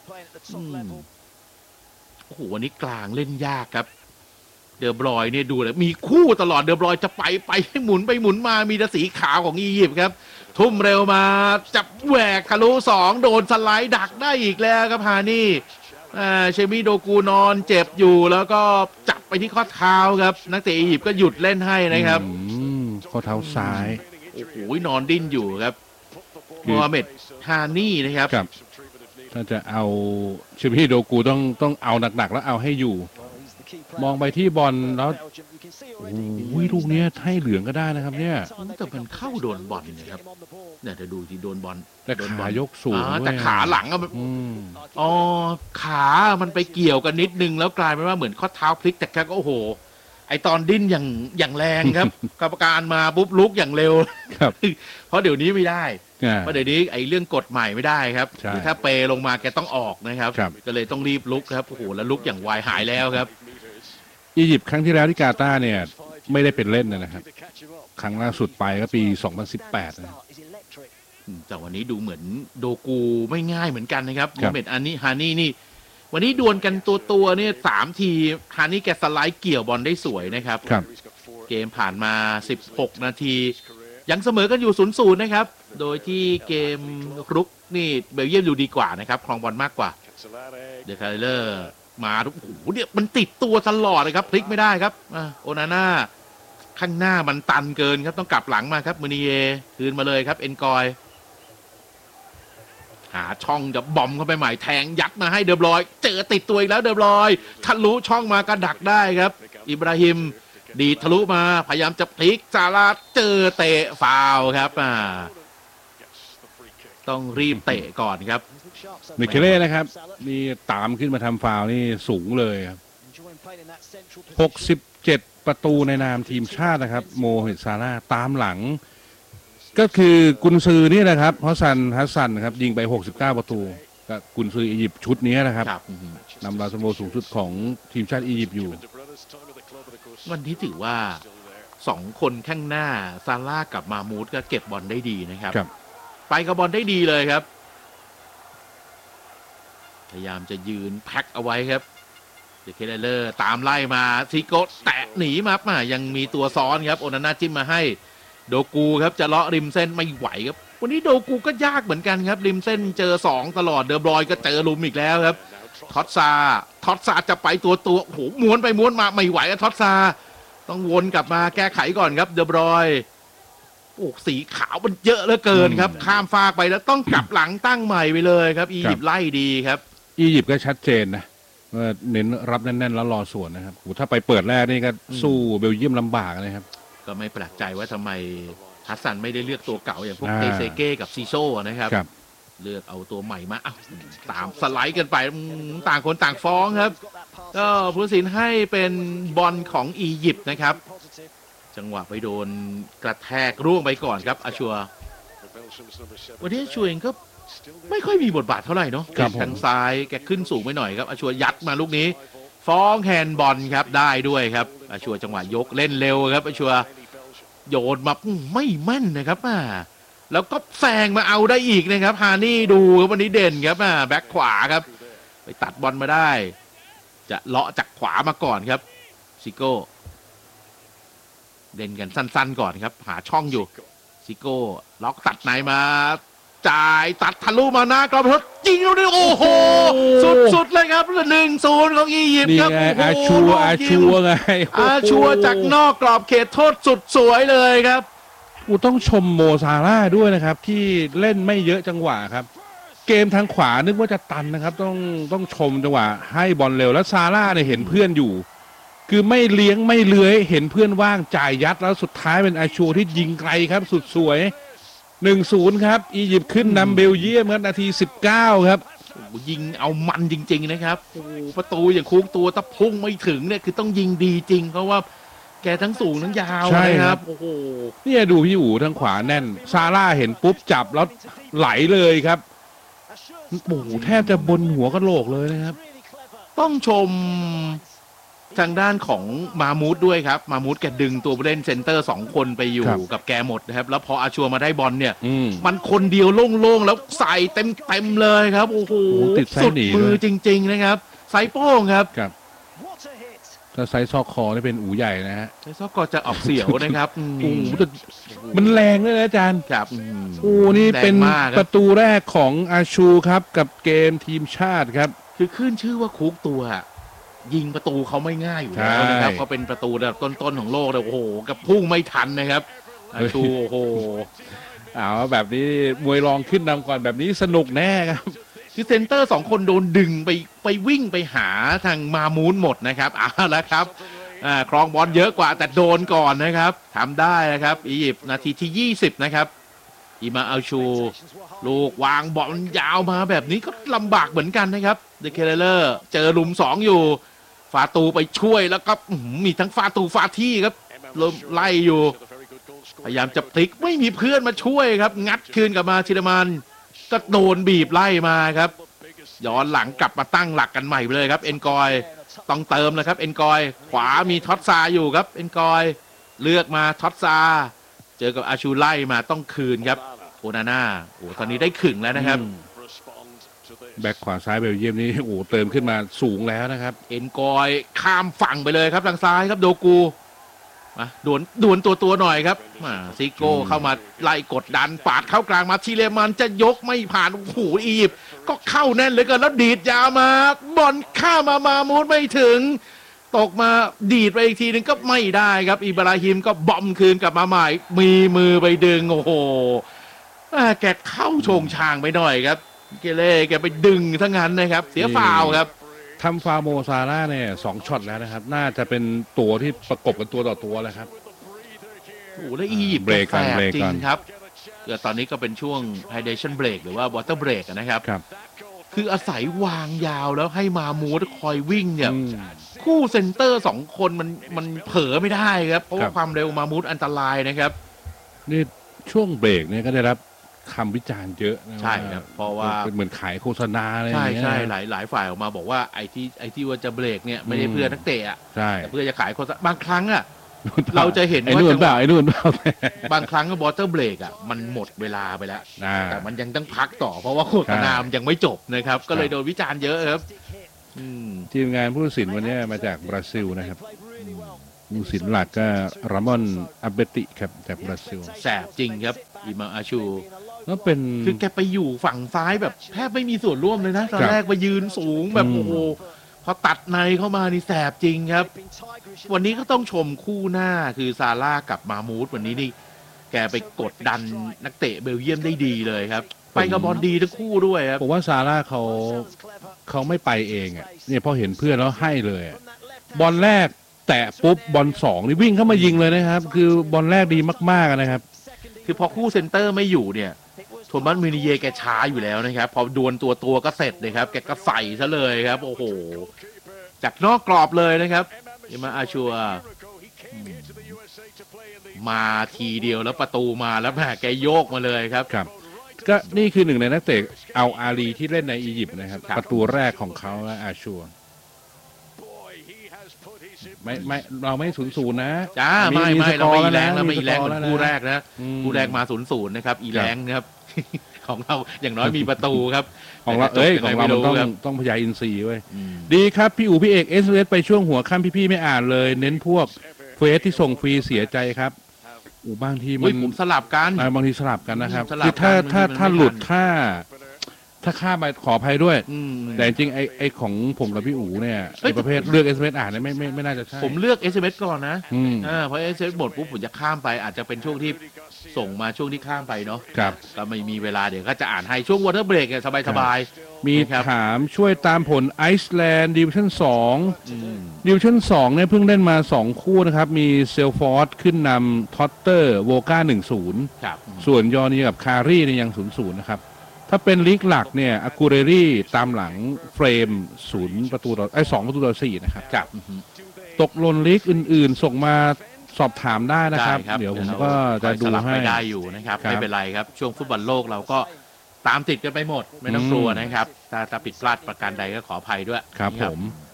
โอ้โหวันนี้กลางเล่นยากครับเดอบรอยเนี่ยดูเลยมีคู่ตลอดเดอบรอยจะไปให้หมุนมามีแต่สีขาวของอียิปต์ครับทุ่มเร็วมาจับแหวกทะลุ2โดนสไลด์ดักได้อีกแล้วครับฮานี่เชมิโดกูนอนเจ็บอยู่แล้วก็จับไปที่ข้อเท้าครับนักเตะอียิปต์ก็หยุดเล่นให้นะครับข้อเท้าซ้ายโอ้โหนอนดิ้นอยู่ครับโมฮัมเหม็ดฮานี่นะครับถ้าจะเอาเชมิโดกูต้องเอาหนักๆแล้วเอาให้อยู่มองไปที่บอลแล้วลูกนี้ให้เหลืองก็ได้นะครับเนี่ยแต่มันเข้าโดนบอลนะครับเนี่ยจะดูที่โดนบอลแต่ขายกสูงแต่ขาหลังขามันไปเกี่ยวกันนิดนึงแล้วกลายเป็นว่าเหมือนข้อเท้าพลิกแต่แค่ก็โอ้โหไอตอนดิ้นอย่างแรงครับกรรมการมาปุ๊บลุกอย่างเร็วเพราะเดี๋ยวนี้ไม่ได้เพราะเดี๋ยวนี้ไอเรื่องกฎใหม่ไม่ได้ครับถ้าเปลงมาแกต้องออกนะครับก็เลยต้องรีบลุกครับโอ้โหแล้วลุกอย่างไวหายแล้วครับอียิปต์ครั้งที่แล้วที่กาตาร์เนี่ยไม่ได้เป็นเล่นนะครับครั้งล่าสุดไปก็ปี2018นะแต่วันนี้ดูเหมือนโดกูไม่ง่ายเหมือนกันนะครับโมเมดอันนี้ฮานี่นี่วันนี้ดวลกันตัวเนี่ย3 ทีฮานี่แกสไลด์เกี่ยวบอลได้สวยนะครับเกมผ่านมา16 นาทียังเสมอกันอยู่ 0-0 นะครับโดยที่เกมรุกนี่เบลเยียมดูดีกว่านะครับครองบอลมากกว่าเดคาเลอร์มาโอ้โหเนี่ยมันติดตัวตลอดเลยครับพลิกไม่ได้ครับโอนาน่าข้างหน้ามันตันเกินครับต้องกลับหลังมาครับมือนีเยคืนมาเลยครับเอ็นกอยหาช่องจะบอมเข้าไปใหม่แทงยัดมาให้เดอบรอยเจอติดตัวอีกแล้วเดอบรอยทะลุช่องมากระดักได้ครับอิบราฮิมดีทะลุมาพยายามจะพลิกซาร่าเจอเตะฟาวครับต้องรีบเตะก่อนครับมิเคเล่นะครับนี่ตามขึ้นมาทำฟาวนี่สูงเลยครับ67 ประตูในนามทีมชาตินะครับโมฮัมเหม็ดซาร่าตามหลังก็คือกุนซือนี่นะครับฮัสซันนะครับยิงไป69 ประตูก็กุนซืออียิปต์ชุดนี้นะครับนำดาวซันโวสูงสุดของทีมชาติอียิปต์อยู่วันที่ถือว่า2 คนข้างหน้าซาร่ากับมามูดก็เก็บบอลได้ดีนะครับไปกับบอลได้ดีเลยครับพยายามจะยืนแพ็คเอาไว้ครับเดคเลอร์ตามไล่มาซิโก้แตะหนีมายังมีตัวซ้อนครับโอนาน่าจิ้มมาให้โดกูครับจะเลาะริมเส้นไม่ไหวครับวันนี้โดกูก็ยากเหมือนกันครับริมเส้นเจอ2ตลอดเดอบรอยก็เจอลุมอีกแล้วครับท็อตซาจะไปตัวโอ้โหม้วนไปม้วนมาไม่ไหวท็อตซาต้องวนกลับมาแก้ไขก่อนครับเดอบรอยโอ้สีขาวมันเยอะเหลือเกินครับข้ามฟากไปแล้วต้องกลับหลังตั้งใหม่ไปเลยครับอียิปต์ไล่ดีครับอียิปต์ก็ชัดเจนนะเน้นรับแน่นๆแล้วรอสวนนะครับถ้าไปเปิดแรกนี่ก็สู้เบลเยียมลำบากเลยครับก็ไม่แปลกใจว่าทำไมฮัสซันไม่ได้เลือกตัวเก่าอย่างพวกเตเซเก้กับซีโซ่นะครับเลือกเอาตัวใหม่มาตามสไลด์กันไปต่างคนต่างฟ้องครับก็ผู้ตัดสินให้เป็นบอลของอียิปต์นะครับจังหวะไปโดนกระแทกร่วงไปก่อนครับอาชัววันนี้อาชัวเองก็ไม่ค่อยมีบทบาทเท่าไหร่เนาะทางซ้ายแกขึ้นสูงไปหน่อยครับอาชัวยัดมาลูกนี้ฟ้องแฮนด์บอลครับได้ด้วยครับอาชัวจังหวะยกเล่นเร็วครับอาชัวโยนมาไม่แม่นนะครับแล้วก็แซงมาเอาได้อีกนะครับฮานี่ดูครับวันนี้เด่นครับแบ็คขวาครับไปตัดบอลมาได้จะเลาะจากขวามาก่อนครับซิโก้เด่นกันสั้นๆก่อนครับหาช่องอยู่ซิโก้ล็อกตัดไหนมาจ่ายตัดทะลุมาหน้ากรอบทดยิงลูกนี้โอ้โหสุดๆเลยครับ1-0ของอียิปต์ครับอาชัวไงอาชัวจากนอกกรอบเขตโทษสุดสวยเลยครับต้องชมโมซาร่าด้วยนะครับที่เล่นไม่เยอะจังหวะครับเกมทางขวานึกว่าจะตันนะครับต้องชมจังหวะให้บอลเร็วแล้วซาร่าเนี่ยเห็นเพื่อนอยู่คือไม่เลี้ยงไม่เลื้อยเห็นเพื่อนว่างจ่ายยัดแล้วสุดท้ายเป็นอาชัวที่ยิงไกลครับสุดสวย1-0ครับอียิปต์ขึ้นนำเบลเยียมครับนาที19ครับยิงเอามันจริงๆนะครับประตูอย่างโค้งตัวตะพุ่งไม่ถึงเนี่ยคือต้องยิงดีจริงเพราะว่าแกทั้งสูงทั้งยาวนะครับโอ้โหเนี่ยดูพี่อู๋ทางขวาแน่นซาร่าเห็นปุ๊บจับแล้วไหลเลยครับโอ้โหแทบจะบนหัวกะโหลกเลยนะครับต้องชมทางด้านของมามูดด้วยครับมามูดแกดึงตัวผู้เล่นเซนเตอร์2คนไปอยู่กับแกหมดนะครับแล้วพออาชัวมาได้บอลเนี่ยมันคนเดียวโล่งๆแล้วใส่เต็มเลยครับโอ้โหสุดมือจริงๆนะครับไซโป้งครับถ้าไซซอกคอนี่เป็นอูใหญ่นะฮะไซซอกคอจะออกเสียวนะครับมันแรงเลยนะอาจารย์ครับนี่เป็นประตูแรกของอาชูครับกับเกมทีมชาติครับคือขึ้นชื่อว่าคุกตัวยิงประตูเขาไม่ง่ายอยู่แล้วนะครับเขาเป็นประตูแบบต้นๆของโลกเลยโอ้โหกับพุ่งไม่ทันนะครับอาชูโอ้โหแบบนี้มวยรองขึ้นนำก่อนแบบนี้สนุกแน่ครับคือเซนเตอร์2คนโดนดึงไปวิ่งไปหาทางมามูนหมดนะครับแล้วครับครองบอลเยอะกว่าแต่โดนก่อนนะครับทำได้นะครับอียิปต์นาทีที่20นะครับอิมาอัลชูลูกวางบอลยาวมาแบบนี้ก็ลำบากเหมือนกันนะครับเดเคเลอร์เจอลุม2อยู่ฟาตูไปช่วยแล้วก็มีทั้งฟาตูฟาที่ครับไล่อยู่พยายามจะพลิกไม่มีเพื่อนมาช่วยครับงัดคืนกลับมาชิรมันก็โดนบีบไล่มาครับย้อนหลังกลับมาตั้งหลักกันใหม่เลยครับเอ็นกอยต้องเติมนะครับเอ็นกอยขวามีท็อตซาอยู่ครับเอ็นกอยเลือกมาท็อตซาเจอกับอาชูไล่มาต้องคืนครับโอนาน่าตอนนี้ได้ขึงแล้วนะครับแบ็คขวาซ้ายเบลเยียมนี่เติมขึ้นมาสูงแล้วนะครับเอ็นกอยข้ามฝั่งไปเลยครับทางซ้ายครับโดกูมาดวลตัวหน่อยครับซิโก้เข้ามาไล่กดดันปาดเข้ากลางมาชิเลมันจะยกไม่ผ่านอียิปต์ก็เข้าแน่นเลยกันแล้วดีดยาวมาบอลข้ามามูดไม่ถึงตกมาดีดไปอีกทีนึงก็ไม่ได้ครับอิบราฮิมก็บอมคืนกลับมาใหม่มีมือไปดึงโอ้โหแกเข้าชงชางไปหน่อยครับเกเล่แกไปดึงทั้งนั้นนะครับเสียฟาวครับทำฟาวโมซาร่าเนี่ย2ช็อตแล้วนะครับน่าจะเป็นตัวที่ประกบกันตัวต่อตัวแล้วครับแล้วอียิปต์เบรกกันจริงครับตอนนี้ก็เป็นช่วง hydration break หรือว่า water break นะครับคืออาศัยวางยาวแล้วให้มามูดคอยวิ่งเนี่ยคู่เซนเตอร์2คนมันเผลอไม่ได้ครับเพราะว่าความเร็วมามูดอันตรายนะครับนี่ช่วงเบรกเนี่ยก็ได้รับคำวิจารณ์เยอะใช่ครับเพราะว่าเหมือนขายโฆษณาอะไรใช่หลายฝ่ายออกมาบอกว่าไอ้ที่ว่าจะเบรกเนี่ยไม่ได้เพื่อนักเตะอ่ะแต่เพื่อจะขายโฆษณาบางครั้งอ่ะเราจะเห็นว่าไอ้นู่นบางครั้งก็บอเตอร์เบรกอ่ะมันหมดเวลาไปแล้วแต่มันยังต้องพักต่อเพราะว่าโฆษณามันยังไม่จบนะครับก็เลยโดนวิจารณ์เยอะครับทีมงานผู้ตัดสินวันนี้มาจากบราซิลนะครับผู้สินหลักก็รามอนอาเบติครับจากบราซิลแสบจริงครับอิมาอาชูแล้วเป็นคือแกไปอยู่ฝั่งซ้ายแบบแทบไม่มีส่วนร่วมเลยนะตอนแรกไปยืนสูงแบบโอ้โหพอตัดในเข้ามานี่แสบจริงครับวันนี้ก็ต้องชมคู่หน้าคือซาร่ากับมามูดวันนี้นี่แกไปกดดันนักเตะเบลเยียมได้ดีเลยครับไปกับบอลดีทั้งคู่ด้วยครับผมว่าซาร่าเขาไม่ไปเองอ่ะเนี่ยพอเห็นเพื่อนแล้วให้เลยบอลแรกแตะปุ๊บบอลสองนี่วิ่งเข้ามายิงเลยนะครับคือบอลแรกดีมากๆนะครับคือพอคู่เซนเตอร์ไม่อยู่เนี่ยโทมัสมินิเยแกช้าอยู่แล้วนะครับพอดวลตัวก็เสร็จเลยครับแกก็ใส่ซะเลยครับโอ้โหจากนอกกรอบเลยนะครับอิมาอาชัวมาทีเดียวแล้วประตูมาแล้วแหมแกโยกมาเลยครับครับก็นี่คือหนึ่งในนักเตะเอาอาลีที่เล่นในอียิปต์นะครับประตูแรกของเขาอาชัวไม่เราไม่0-0นะจ้าไม่เราไม่อีแรงแล้วไม่อีแรงเหมือนคู่แรกนะคู่แรกมา0-0นะครับอีแรงนะครับของเราอย่างน้อยมีประตูครับของเราของเราต้องพยายอินทรีย์ไว้ดีครับพี่อู๋พี่เอกSMSไปช่วงหัวค่ำพี่ๆไม่อ่านเลยเน้นพวกเฟซที่ส่งฟรีเสียใจครับบางทีมันสลับกันบางทีสลับกันนะครับคือถ้าหลุดถ้าข้ามาขออภัยด้วยแต่จริงไอ้ของผมกับพี่อู๋เนี่ยไอ้ประเภทเลือก SMS อ่านเนี่ยไม่น่าจะใช่ผมเลือก SMS ก่อนนะเพราะ SMS หมดปุ๊บผมจะข้ามไปอาจจะเป็นช่วงที่ส่งมาช่วงที่ข้ามไปเนาะครับก็ไม่มีเวลาเดี๋ยวก็จะอ่านให้ช่วงวอเตอร์เบรกเนี่ยสบายมีถามช่วยตามผลไอซ์แลนด์ดิวิชั่น2ดิวิชั่น2เนี่ยเพิ่งเล่นมา2คู่นะครับมีเซลฟอร์ดขึ้นนำท็อตเตอร์โวก้า 1-0 ส่วนยอร์นีกับคารีเนี่ยยัง 0-0 นะครับถ้าเป็นลีกหลักเนี่ยอากูเรรี่ตามหลังเฟรม2ประตูต่อ 4นะครับครับตกหล่นลีกอื่นๆส่งมาสอบถามได้นะครับเดี๋ยวผมก็จะดูให้ได้อยู่นะครับไม่เป็นไรครับช่วงฟุตบอลโลกเราก็ตามติดกันไปหมดไม่ต้องกลัวนะครับถ้าผิดพลาดประการใดก็ขออภัยด้วยครับผม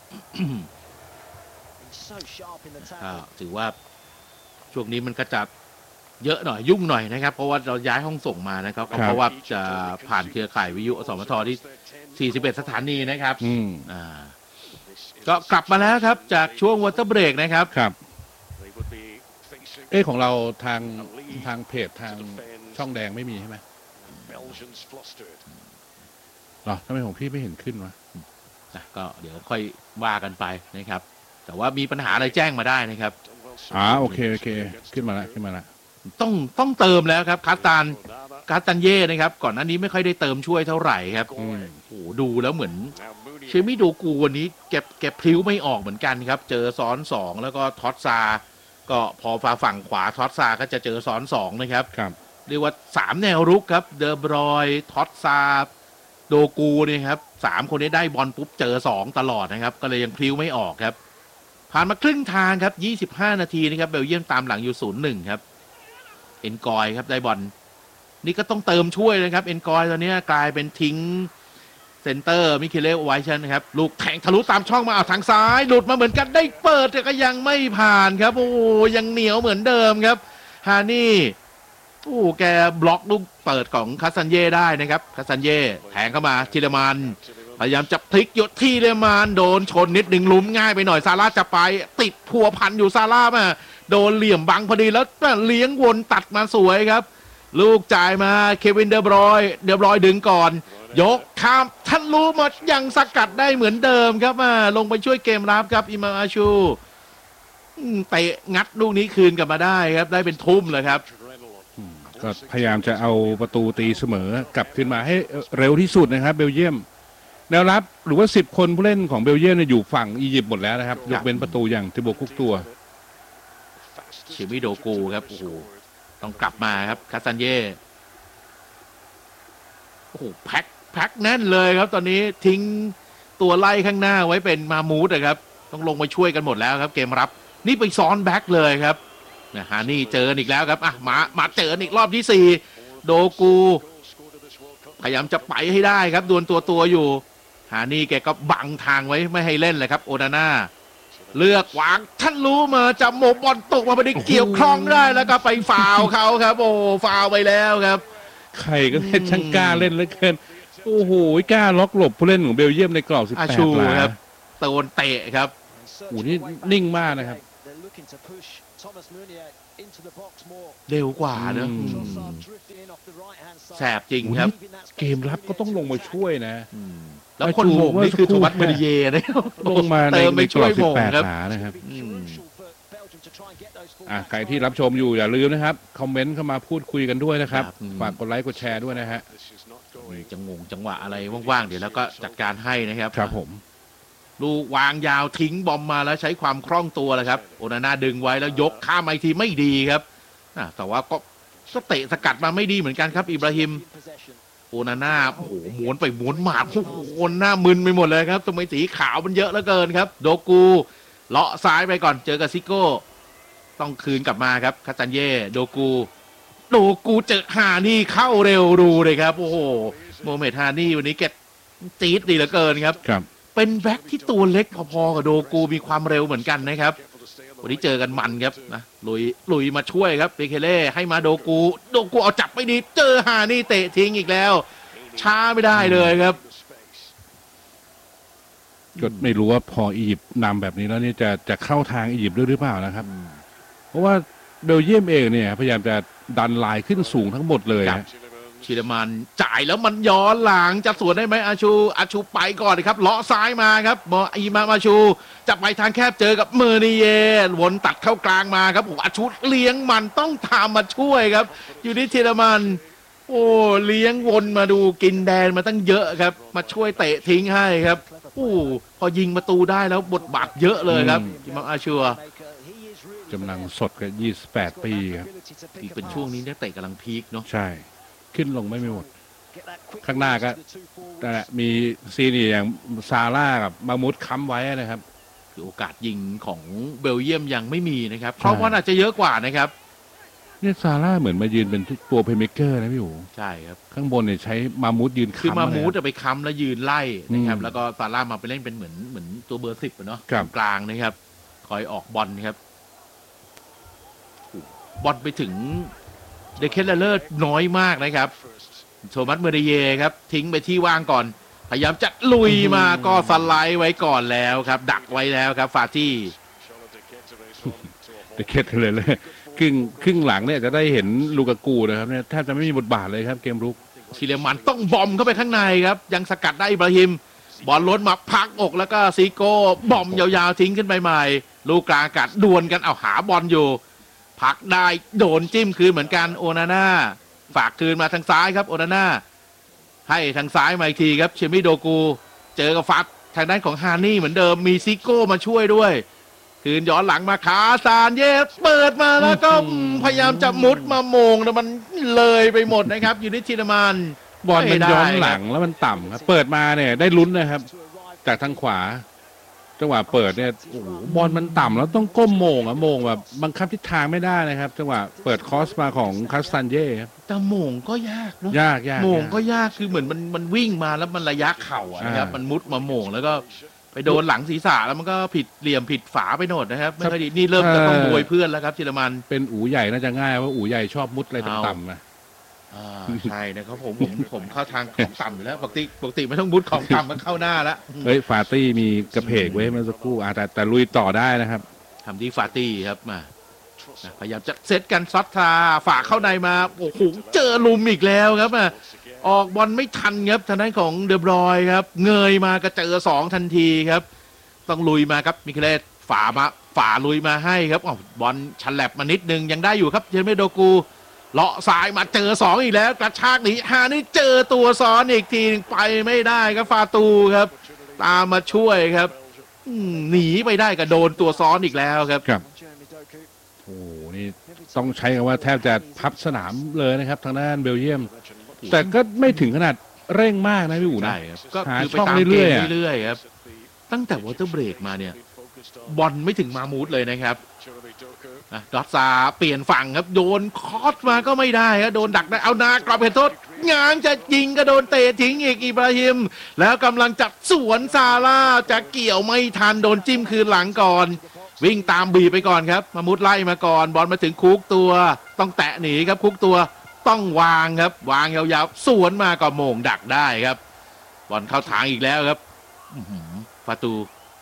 ถือว่าช่วงนี้มันก็จะเยอะหน่อยยุ่งหน่อยนะครับเพราะว่าเราย้ายห้องส่งมานะครับเพราะว่าจะผ่านเครือข่ายวิทยุสมทที่41สถานีนะครับก็กลับมาแล้วครับจากช่วงวอเตอร์เบรกนะครับครับของเราทางเพจทางช่องแดงไม่มีใช่ไหมหรอทำไมของพี่ไม่เห็นขึ้นวะก็เดี๋ยวค่อยว่ากันไปนะครับแต่ว่ามีปัญหาอะไรแจ้งมาได้นะครับโอเคขึ้นมาแล้วต้องเติมแล้วครับคาตันเย่นะครับก่อนหน้านี้ไม่ค่อยได้เติมช่วยเท่าไหร่ครับโอ้โหดูแล้วเหมือนเชมิโดกูวันนี้แกพลิ้วไม่ออกเหมือนกันครับเจอซ้อน2แล้วก็ท็อตซาก็พอฝั่งขวาท็อตซาก็จะเจอซ้อน2นะครับเรียกว่า3แนวรุกครับเดอบรอยท็อตซาโดกูเนี่ยครับ3คนนี้ได้บอลปุ๊บเจอ2ตลอดนะครับก็เลยยังพลิ้วไม่ออกครับผ่านมาครึ่งทางครับ25นาทีนะครับเบลเยียมตามหลังอยู่ 0-1 ครับเอ็นกอยครับได้บอลนี่ก็ต้องเติมช่วยนะครับเอ็นกอยตอนนี้กลายเป็นทิ้งเซนเตอร์มิเคเลไวชันนะครับลูกแทงทะลุตามช่องมาเอาทางซ้ายหลุดมาเหมือนกันได้เปิดแต่ก็ยังไม่ผ่านครับโอ้ยังเหนียวเหมือนเดิมครับฮานี่แกบล็อกลูกเปิดของคาซันเย่ได้นะครับคาซันเย่แทงเข้ามาทีเลมานพยายามจะพลิกยศทีเลมานโดนชนนิดหนึ่งลุ้มง่ายไปหน่อยซาร่าจะไปติดพัวพันอยู่ซาร่ามาโดนเหลี่ยมบังพอดีแล้วเลี้ยงวนตัดมาสวยครับลูกจ่ายมาเควินเดอบรอยดึงก่อนยกข้ามทันรู้หมดยังสกัดได้เหมือนเดิมครับลงไปช่วยเกมรับครับอิมาอาชูเตะงัดลูกนี้คืนกลับมาได้ครับได้เป็นทุ่มเลยครับก็พยายามจะเอาประตูตีเสมอกลับขึ้นมาให้เร็วที่สุดนะครับเบลเยียมแนวรับหรือว่า10คนผู้เล่นของเบลเยียมอยู่ฝั่งอียิปต์หมดแล้วนะครับยกเว้นประตูอย่างทิโบคุกตัวเชมิโดกูครับโอ้โหต้องกลับมาครับคาซันเย่โอ้โหแพ็คแน่นเลยครับตอนนี้ทิ้งตัวไล่ข้างหน้าไว้เป็นมามูดนะครับต้องลงมาช่วยกันหมดแล้วครับเกมรับนี่ไปซ้อนแบ็คเลยครับฮานี่เจออีกแล้วครับมาเจออีกรอบที่4โดกูพยายามจะไปให้ได้ครับดวลตัวอยู่ฮานี่แกก็บังทางไว้ไม่ให้เล่นเลยครับโอนาน่าเลือกวางท่านรู้มาจะโมบอลตกมาพอดีเกี่ยวคล้องได้แล้วก็ไปฟาวเขาครับโอ้ฟาวไปแล้วครับใครก็เล่นช่างกล้าเล่นเหลือเกินโอ้โหกล้าล็อกหลบผู้เล่นของเบลเยียมในกรอบ18 ครับโดนเตะครับโอ้นี่นิ่งมากนะครับ looking to push Thomas Meunier into the box more. เร็วกว่าเนอะ Trossard drifting in off the right-hand side. แสบจริงครับเกมรับก็ต้องลงมาช่วยนะแล้วคนโหม่งนี่คือโทมัสเมดิเย่นะครับลงมาในเติมไปกรช่วอย บโหม่งครับ 18 หานะครับใครที่รับชมอยู่อย่าลืมนะครับ คอมเมนต์เข้ามาพูดคุยกันด้วยนะครับ ฝากกดไลค์กดแชร์ด้วยนะฮะมีจังหวะอะไรว่างๆเดี๋ยวแล้วก็จัดการให้นะครับครับผมลูกวางยาวทิ้งบอมมาแล้วใช้ความคล่องตัวแหละครับโอนาน่าดึงไว้แล้วยกข้ามมาอีกทีไม่ดีครับแต่ว่าก็เตะสกัดมาไม่ดีเหมือนกันครับอิบราฮิมโอนาน่าโอ้โหม้วนไปม้วนมาโอ้โหหน้ามึนไปหมดเลยครับทำไมสีขาวมันเยอะเหลือเกินครับโดกูเลาะซ้ายไปก่อนเจอกับซิโก้ต้องคืนกลับมาครับคาตันเย่โดกูเจอฮานี่เข้าเร็วรูเลยครับโอ้โหโมเมดฮานี่วันนี้แกจี๊ดดีเหลือเกินครับเป็นแบ็คที่ตัวเล็กพอๆกับโดกูมีความเร็วเหมือนกันนะครับวันนี้เจอกันมันครับนะลุยมาช่วยครับเบเคเล่ให้มาโดกูเอาจับไม่ดีเจอฮานี่เตะทิ้งอีกแล้วช้าไม่ได้เลยครับก็ไม่รู้ว่าพออียิปต์นำแบบนี้แล้วนี่จะเข้าทางอียิปต์ด้วยหรือเปล่านะครับเพราะว่าเบลเยียมเองเนี่ยพยายามจะดันลายขึ้นสูงทั้งหมดเลยชิลมันจ่ายแล้วมันย้อนหลังจะสวนได้ไหมอาชูไปก่อนครับเลาะซ้ายมาครับอีมาชูจะไปทางแคบเจอกับเมอร์นีเยวนตัดเข้ากลางมาครับอาชูเลี้ยงมันต้องตามมาช่วยครับอยู่ที่ชิลมันโอ้เลี้ยงวนมาดูกินแดนมาตั้งเยอะครับมาช่วยเตะทิ้งให้ครับโอ้พอยิงประตูได้แล้วบทบาทเยอะเลยครับอิมามอาชัวกำลังสดกับ28 ปีครับอีกเป็นช่วงนี้เนี่ยเตะกำลังพีคเนาะใช่ขึ้นลงไม่หมดข้างหน้าก็มีซีนี่อย่างซาร่ากับมามุดค้ำไว้นะครับคือโอกาสยิงของเบลเยียมยังไม่มีนะครับเพราะว่าอาจจะเยอะกว่านะครับเนี่ยซาร่าเหมือนมายืนเป็นตัวเพลย์เมคเกอร์นะพี่อู๋ใช่ครับข้างบนเนี่ยใช้มามุดยืนค้ำคือมามุดจะไปค้ำแล้วยืนไล่นะครับแล้วก็ซาร่ามาไปเล่นเป็นเหมือนตัวเบอร์10เนาะกลางนะครับคอยออกบอลครับบอลไปถึงเดเคเลอร์น้อยมากนะครับโทมัสเมเดเยครับทิ้งไปที่ว่างก่อนพยายามจะลุยมาก็สไลด์ไว้ก่อนแล้วครับดักไว้แล้วครับฟาตี้เดเคเลอร์ครึ่งหลังเนี่ยจะได้เห็นลูกากูนะครับเนี่ยแทบจะไม่มีบทบาทเลยครับเกมรุกชิเลมันต้องบอมเข้าไปข้างในครับยังสกัดได้อิบราฮิมบอลล้นมาพักอกแล้วก็ซีโก้บอมยาวๆทิ้งขึ้นไปใหม่ลูกกลางอากาศดวลกันเอาหาบอลอยู่พักได้โดนจิ้มคืนเหมือนกันโอนาน่าฝากคืนมาทางซ้ายครับโอนาน่าให้ทางซ้ายมาอีกทีครับเชมิโดกูเจอกับฟัดทางด้านของฮานี่เหมือนเดิมมีซิโก้มาช่วยด้วยคืนย้อนหลังมาขาซานเย่เปิดมาแล้วก็พยายามจะมุดมาโมงแต่มันเลยไปหมดนะครับอยู่ที่ชินามานบอลมันย้อนหลังแล้วมันต่ำครับเปิดมาเนี่ยได้ลุ้นนะครับจากทางขวาจังหวะเปิดเนี่ยโอ้โหบอลมันต่ำแล้วต้องก้มโมงแบบบังคับทิศทางไม่ได้นะครับจังหวะเปิดคอสมาของคาสตันเย่ครับแต่โมงก็ยากเนาะยากโมงก็ยากคือเหมือนมันวิ่งมาแล้วมันระยะเข่านะครับมันมุดมาโมงแล้วก็ไปโดนหลังศีรษะแล้วมันก็ผิดเหลี่ยมผิดฝาไปโหนดนะครับไม่ค่อยดีนี่เริ่มจะต้องโวยเพื่อนแล้วครับชิลมันเป็นอู๋ใหญ่น่าจะง่ายว่าอู๋ใหญ่ชอบมุดอะไรต่ำๆนะใช่นะครับผมเข้าทางของต่ำอยู่แล้วปกติไม่ต้องมุดของต่ำมันเข้าหน้าแล้วเฮ้ยฟาตี้มีกระเพกไว้เมื่อสักครู่แต่ลุยต่อได้นะครับทำที่ฟาตี้ครับมาพยายามจะเซตกันซัดทาฝากเข้าในมาโอ้โหเจอลุมอีกแล้วครับออกบอลไม่ทันครับทางด้านของเดบรอยครับเงยมาก็เจอ2ทันทีครับต้องลุยมาครับมิเคเลสฝ่าลุยมาให้ครับบอลชันแลบมานิดนึงยังได้อยู่ครับเจเมโดกูเลาะสายมาเจอ2อีกแล้วกระชากหนีฮานี่เจอตัวซ้อนอีกทีไปไม่ได้ครับฟาตูครับตามมาช่วยครับหนีไปได้ก็โดนตัวซ้อนอีกแล้วครับโอ้นี่ต้องใช้คำว่าแทบจะพับสนามเลยนะครับทางด้านเบลเยียมแต่ก็ไม่ถึงขนาดเร่งมากนะพี่อู๋นะก็คือไปตามเกมเรื่อยๆครับตั้งแต่วอเตอร์เบรกมาเนี่ยบอลไม่ถึงมามูดเลยนะครับดอตซาเปลี่ยนฝั่งครับโดนคอสมาก็ไม่ได้ครับโดนดักได้เอานากลับเขตโทษงานจะยิงก็โดนเตะทิ้งอีกอิบราฮิมแล้วกำลังจัดสวนซาร่าจะเกี่ยวไม่ทันโดนจิ้มคืนหลังก่อนวิ่งตามบีไปก่อนครับมามุดไล่มาก่อนบอลมาถึงคุกตัวต้องแตะหนีครับคุกตัวต้องวางครับวางยาวๆสวนมาก็โมงดักได้ครับบอลเข้าทางอีกแล้วครับฟาตู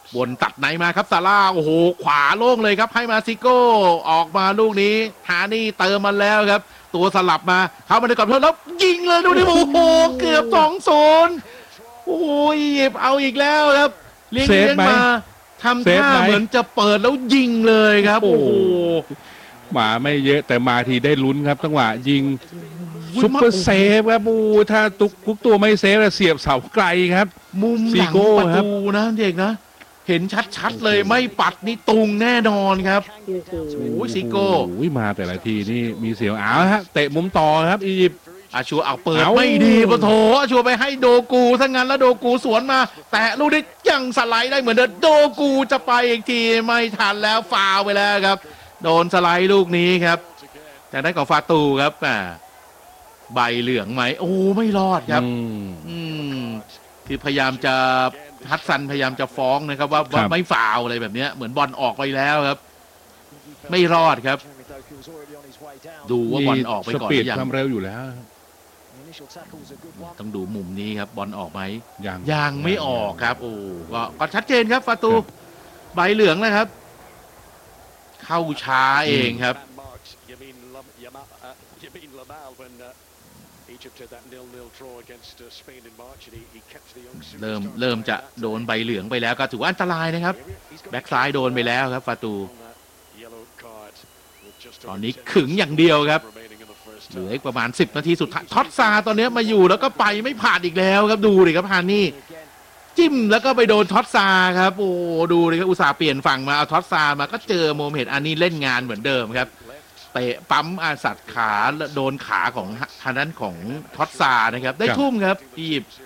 บนตัดไหนมาครับซาร่าโอ้โหขวาโล่งเลยครับให้มาซิโก้ออกมาลูกนี้ฮานี่เติมมาแล้วครับตัวสลับมาเข้ามาในกรอบโทษแล้วยิงเลยดูดิโอ้โหเกือบ 2-0 โอ้ยเอาอีกแล้วครับเลี้ยงมาทำท่าเหมือนจะเปิดแล้วยิงเลยครับโอ้โหมาไม่เยอะแต่มาทีได้ลุ้นครับจังหวะยิงซุปเปอร์เซฟครับโอ้ถ้าทุกตัวไม่เซฟเสียบเสาไกลครับมุมหลังประตูนะเด็กนะเห็นชัดๆเลยไม่ปัดนี่ตุงแน่นอนครับโอ้ยซิโก้มาแต่ละทีนี่มีเสียวฮะเตะมุมต่อครับอียิปต์อาชัวเอาเปิดไม่ดีปะโถอาชัวไปให้โดกูซะงั้นแล้วโดกูสวนมาแต่ลูกนี้ยังสไลด์ได้เหมือนเดิมโดกูจะไปอีกทีไม่ทันแล้วฟาวไปแล้วครับโดนสไลด์ลูกนี้ครับแต่ได้กับฟาตูครับใบเหลืองไหมโอ้ไม่รอดครับคือพยายามจะฮัตซันพยายามจะฟ้องนะครับว่าไม่ฟาวอะไรแบบนี้เหมือนบอลออกไปแล้วครับไม่รอดครับดูว่าบอลออกไปก่อนหรือยังทำเร็วอยู่แล้วต้องดูมุมนี้ครับบอลออกไหมยังไม่ออกครับโอ้ก็ชัดเจนครับฟาตูใบเหลืองนะครับเข้าช้าเองครับเริ่มจะโดนใบเหลืองไปแล้วก็ถือว่าอันตรายนะครับแบ็คซ้ายโดนไปแล้วครับฟาตูตอนนี้ขึงอย่างเดียวครับเหลืออีกประมาณ10 นาทีสุดท้ายท็อตซาตอนนี้มาอยู่แล้วก็ไปไม่ผ่านอีกแล้วครับดูดิครับฮานี่จิ้มแล้วก็ไปโดนท็อตซาครับโอ้ดูดิครับอุตส่าห์เปลี่ยนฝั่งมาเอาท็อตซามาก็เจอโมเมดอันนี้เล่นงานเหมือนเดิมครับเตะปั๊มอาสัตขาโดนขาของทางด้านของท็อตซานะครับได้ทุ่มครับอียิปต์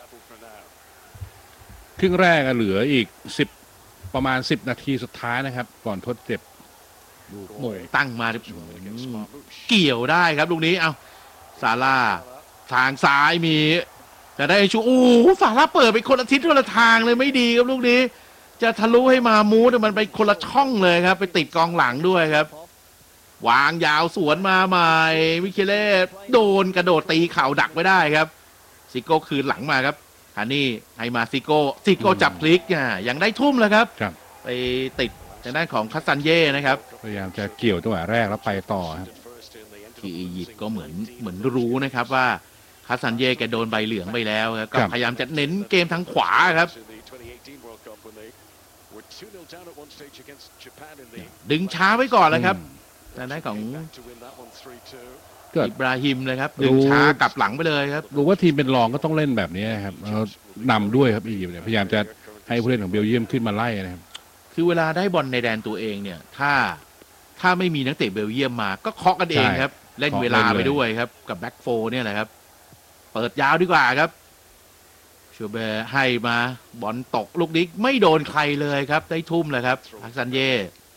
ครึ่งแรกเหลืออีกประมาณ10 นาทีสุดท้ายนะครับก่อนทดเจ็บตั้งมาเกี่ยวได้ครับลูกนี้เอาซาร่าทางซ้ายมีจะได้ชูซาร่าเปิดไปคนละทิศคนละทางเลยไม่ดีครับลูกนี้จะทะลุให้มามูแต่มันไปคนละช่องเลยครับไปติดกองหลังด้วยครับวางยาวสวนมาใหม่วิเคเล่โดนกระโดดตีเข่าดักไว้ได้ครับซิโก้คืนหลังมาครับฮานี่ให้มาซิโก้จับพลิกยังได้ทุ่มแล้วครับไปติดทางด้านของคัสซันเย่นะครับพยายามจะเกี่ยวจังหวะแรกแล้วไปต่อครับที่อียิปต์ก็เหมือนรู้นะครับว่าคัสซันเย่แกโดนใบเหลืองไปแล้วครับก็พยายามจะเน้นเกมทางขวาครับดึงช้าไว้ก่อนเลยครับทางด้านของอิบราฮิมเลยครับดึงช้ากลับหลังไปเลยครับรู้ว่าทีมเป็นรองก็ต้องเล่นแบบนี้ครับนำด้วยครับอียิปต์เนี่ยพยายามจะให้ผู้เล่นของเบลเยียมขึ้นมาไล่นะครับคือเวลาได้บอลในแดนตัวเองเนี่ยถ้าไม่มีนักเตะเบลเยียมมาก็เคาะกันเองครับเล่นเวลาไปด้วยครับกับแบ็กโฟเนี่ยแหละครับเปิดยาวดีกว่าครับชูเบร์ให้มาบอลตกลูกนี้ไม่โดนใครเลยครับได้ทุ่มเลยครับฮักซันเย่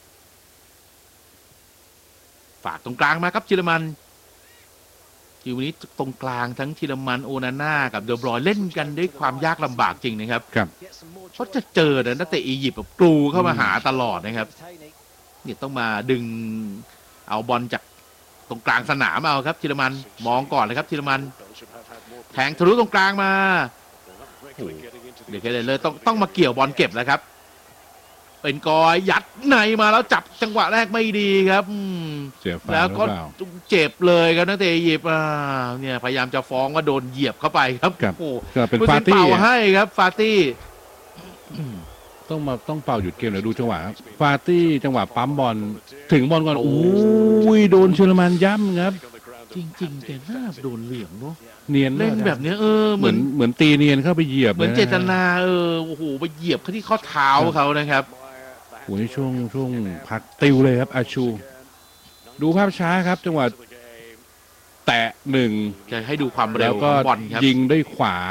ฝากตรงกลางมาครับชิลมันทีวันนี้ตรงกลางทั้งชิลมันโอนาน่ากับเดอบรอยเล่นกันด้วยความยากลำบากจริงนะครับเพราะจะเจอนักเตะอียิปต์แบบกรูเข้ามาหาตลอดนะครับเนี่ยต้องมาดึงเอาบอลจากตรงกลางสนามเอาครับชิลมันมองก่อนเลยครับชิลมันแทงทะลุตรงกลางมาเดี๋ยวแค่เลยต้องมาเกี่ยวบอลเก็บแล้วครับเป็นกอยยัดในมาแล้วจับจังหวะแรกไม่ดีครับแล้วก็เจ็บเลยครับนักเตะอียิปต์เนี่ยพยายามจะฟ้องว่าโดนเหยียบเข้าไปครับโอ้เป็นฟาตี้เป่าให้ครับฟาตี้ต้องเป่าหยุดเกมเดี๋ยวดูจังหวะฟาตี้จังหวะปั๊มบอลถึงบอลก่อนอุ้ยโดนเชลมันย่ำครับจริงๆแกน่าโดนเหลี่ยมเนาะเนียนเล่นแบบนี้เหมือนตีเนียนเข้าไปเหยียบเหมือนเจตนาโอ้โหไปเหยียบที่ข้อเท้าเขานะครับโอ้ยช่วงพักติวเลยครับอาชูดูภาพช้าครับจังหวะแตะหนึ่งจะให้ดูความเร็วบอลครับยิงด้วยขวา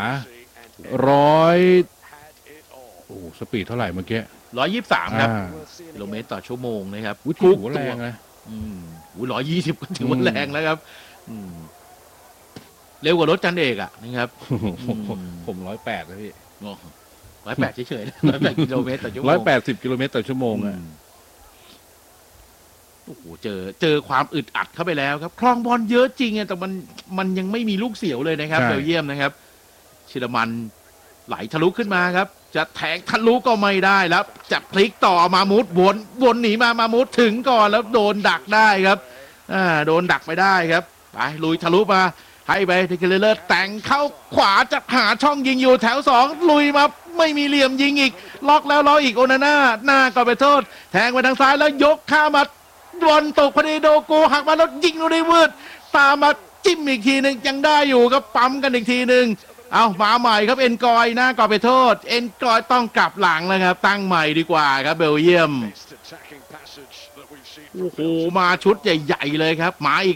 100สปีดเท่าไหร่เมื่อกี้ 123ครับกิโลเมตรต่อชั่วโมงนะครับทุกแรงนะ 120ก็ถือว่าแรงแล้วครับเร็วกว่ารถจันเอกนะครับผม108นะพี่ 108เฉยๆ108กิโลเมตรต่อชั่วโมง 180กิโลเมตรต่อชั่วโมงโอ้โหเจอความอึดอัดเข้าไปแล้วครับคลองบอลเยอะจริงแต่มันยังไม่มีลูกเสียวเลยนะครับเบลเยียมนะครับชิลมันไหลทะลุขึ้นมาครับเจะแทงทะลุก็ไม่ได้แล้วจะพลิกต่อมามูดวนหนีมามูดถึงก่อนแล้วโดนดักได้ครับโดนดักไปได้ครับไปลุยทะลุมาให้ไปเทคเลอร์แต่งเข้าขวาจะหาช่องยิงอยู่แถว2ลุยมาไม่มีเหลี่ยมยิงอีกล็อกแล้วล้ออีกโอนาน่าหน้าก็ไปโทษแทงไปทางซ้ายแล้วยกข้ามาบอลตกพอดีโดโกหักมาแล้วยิงลูกนี้วืดตามมาจิ้มอีกทีหนึ่งยังได้อยู่ครับปั๊มกันอีกทีหนึ่งเอามาใหม่ครับเอ็นกอยหน้าก็ไปโทษเอ็นกอยต้องกลับหลังแล้วครับตั้งใหม่ดีกว่าครับเบลเยียมโอ้โหมาชุดใหญ่ๆเลยครับมาอีก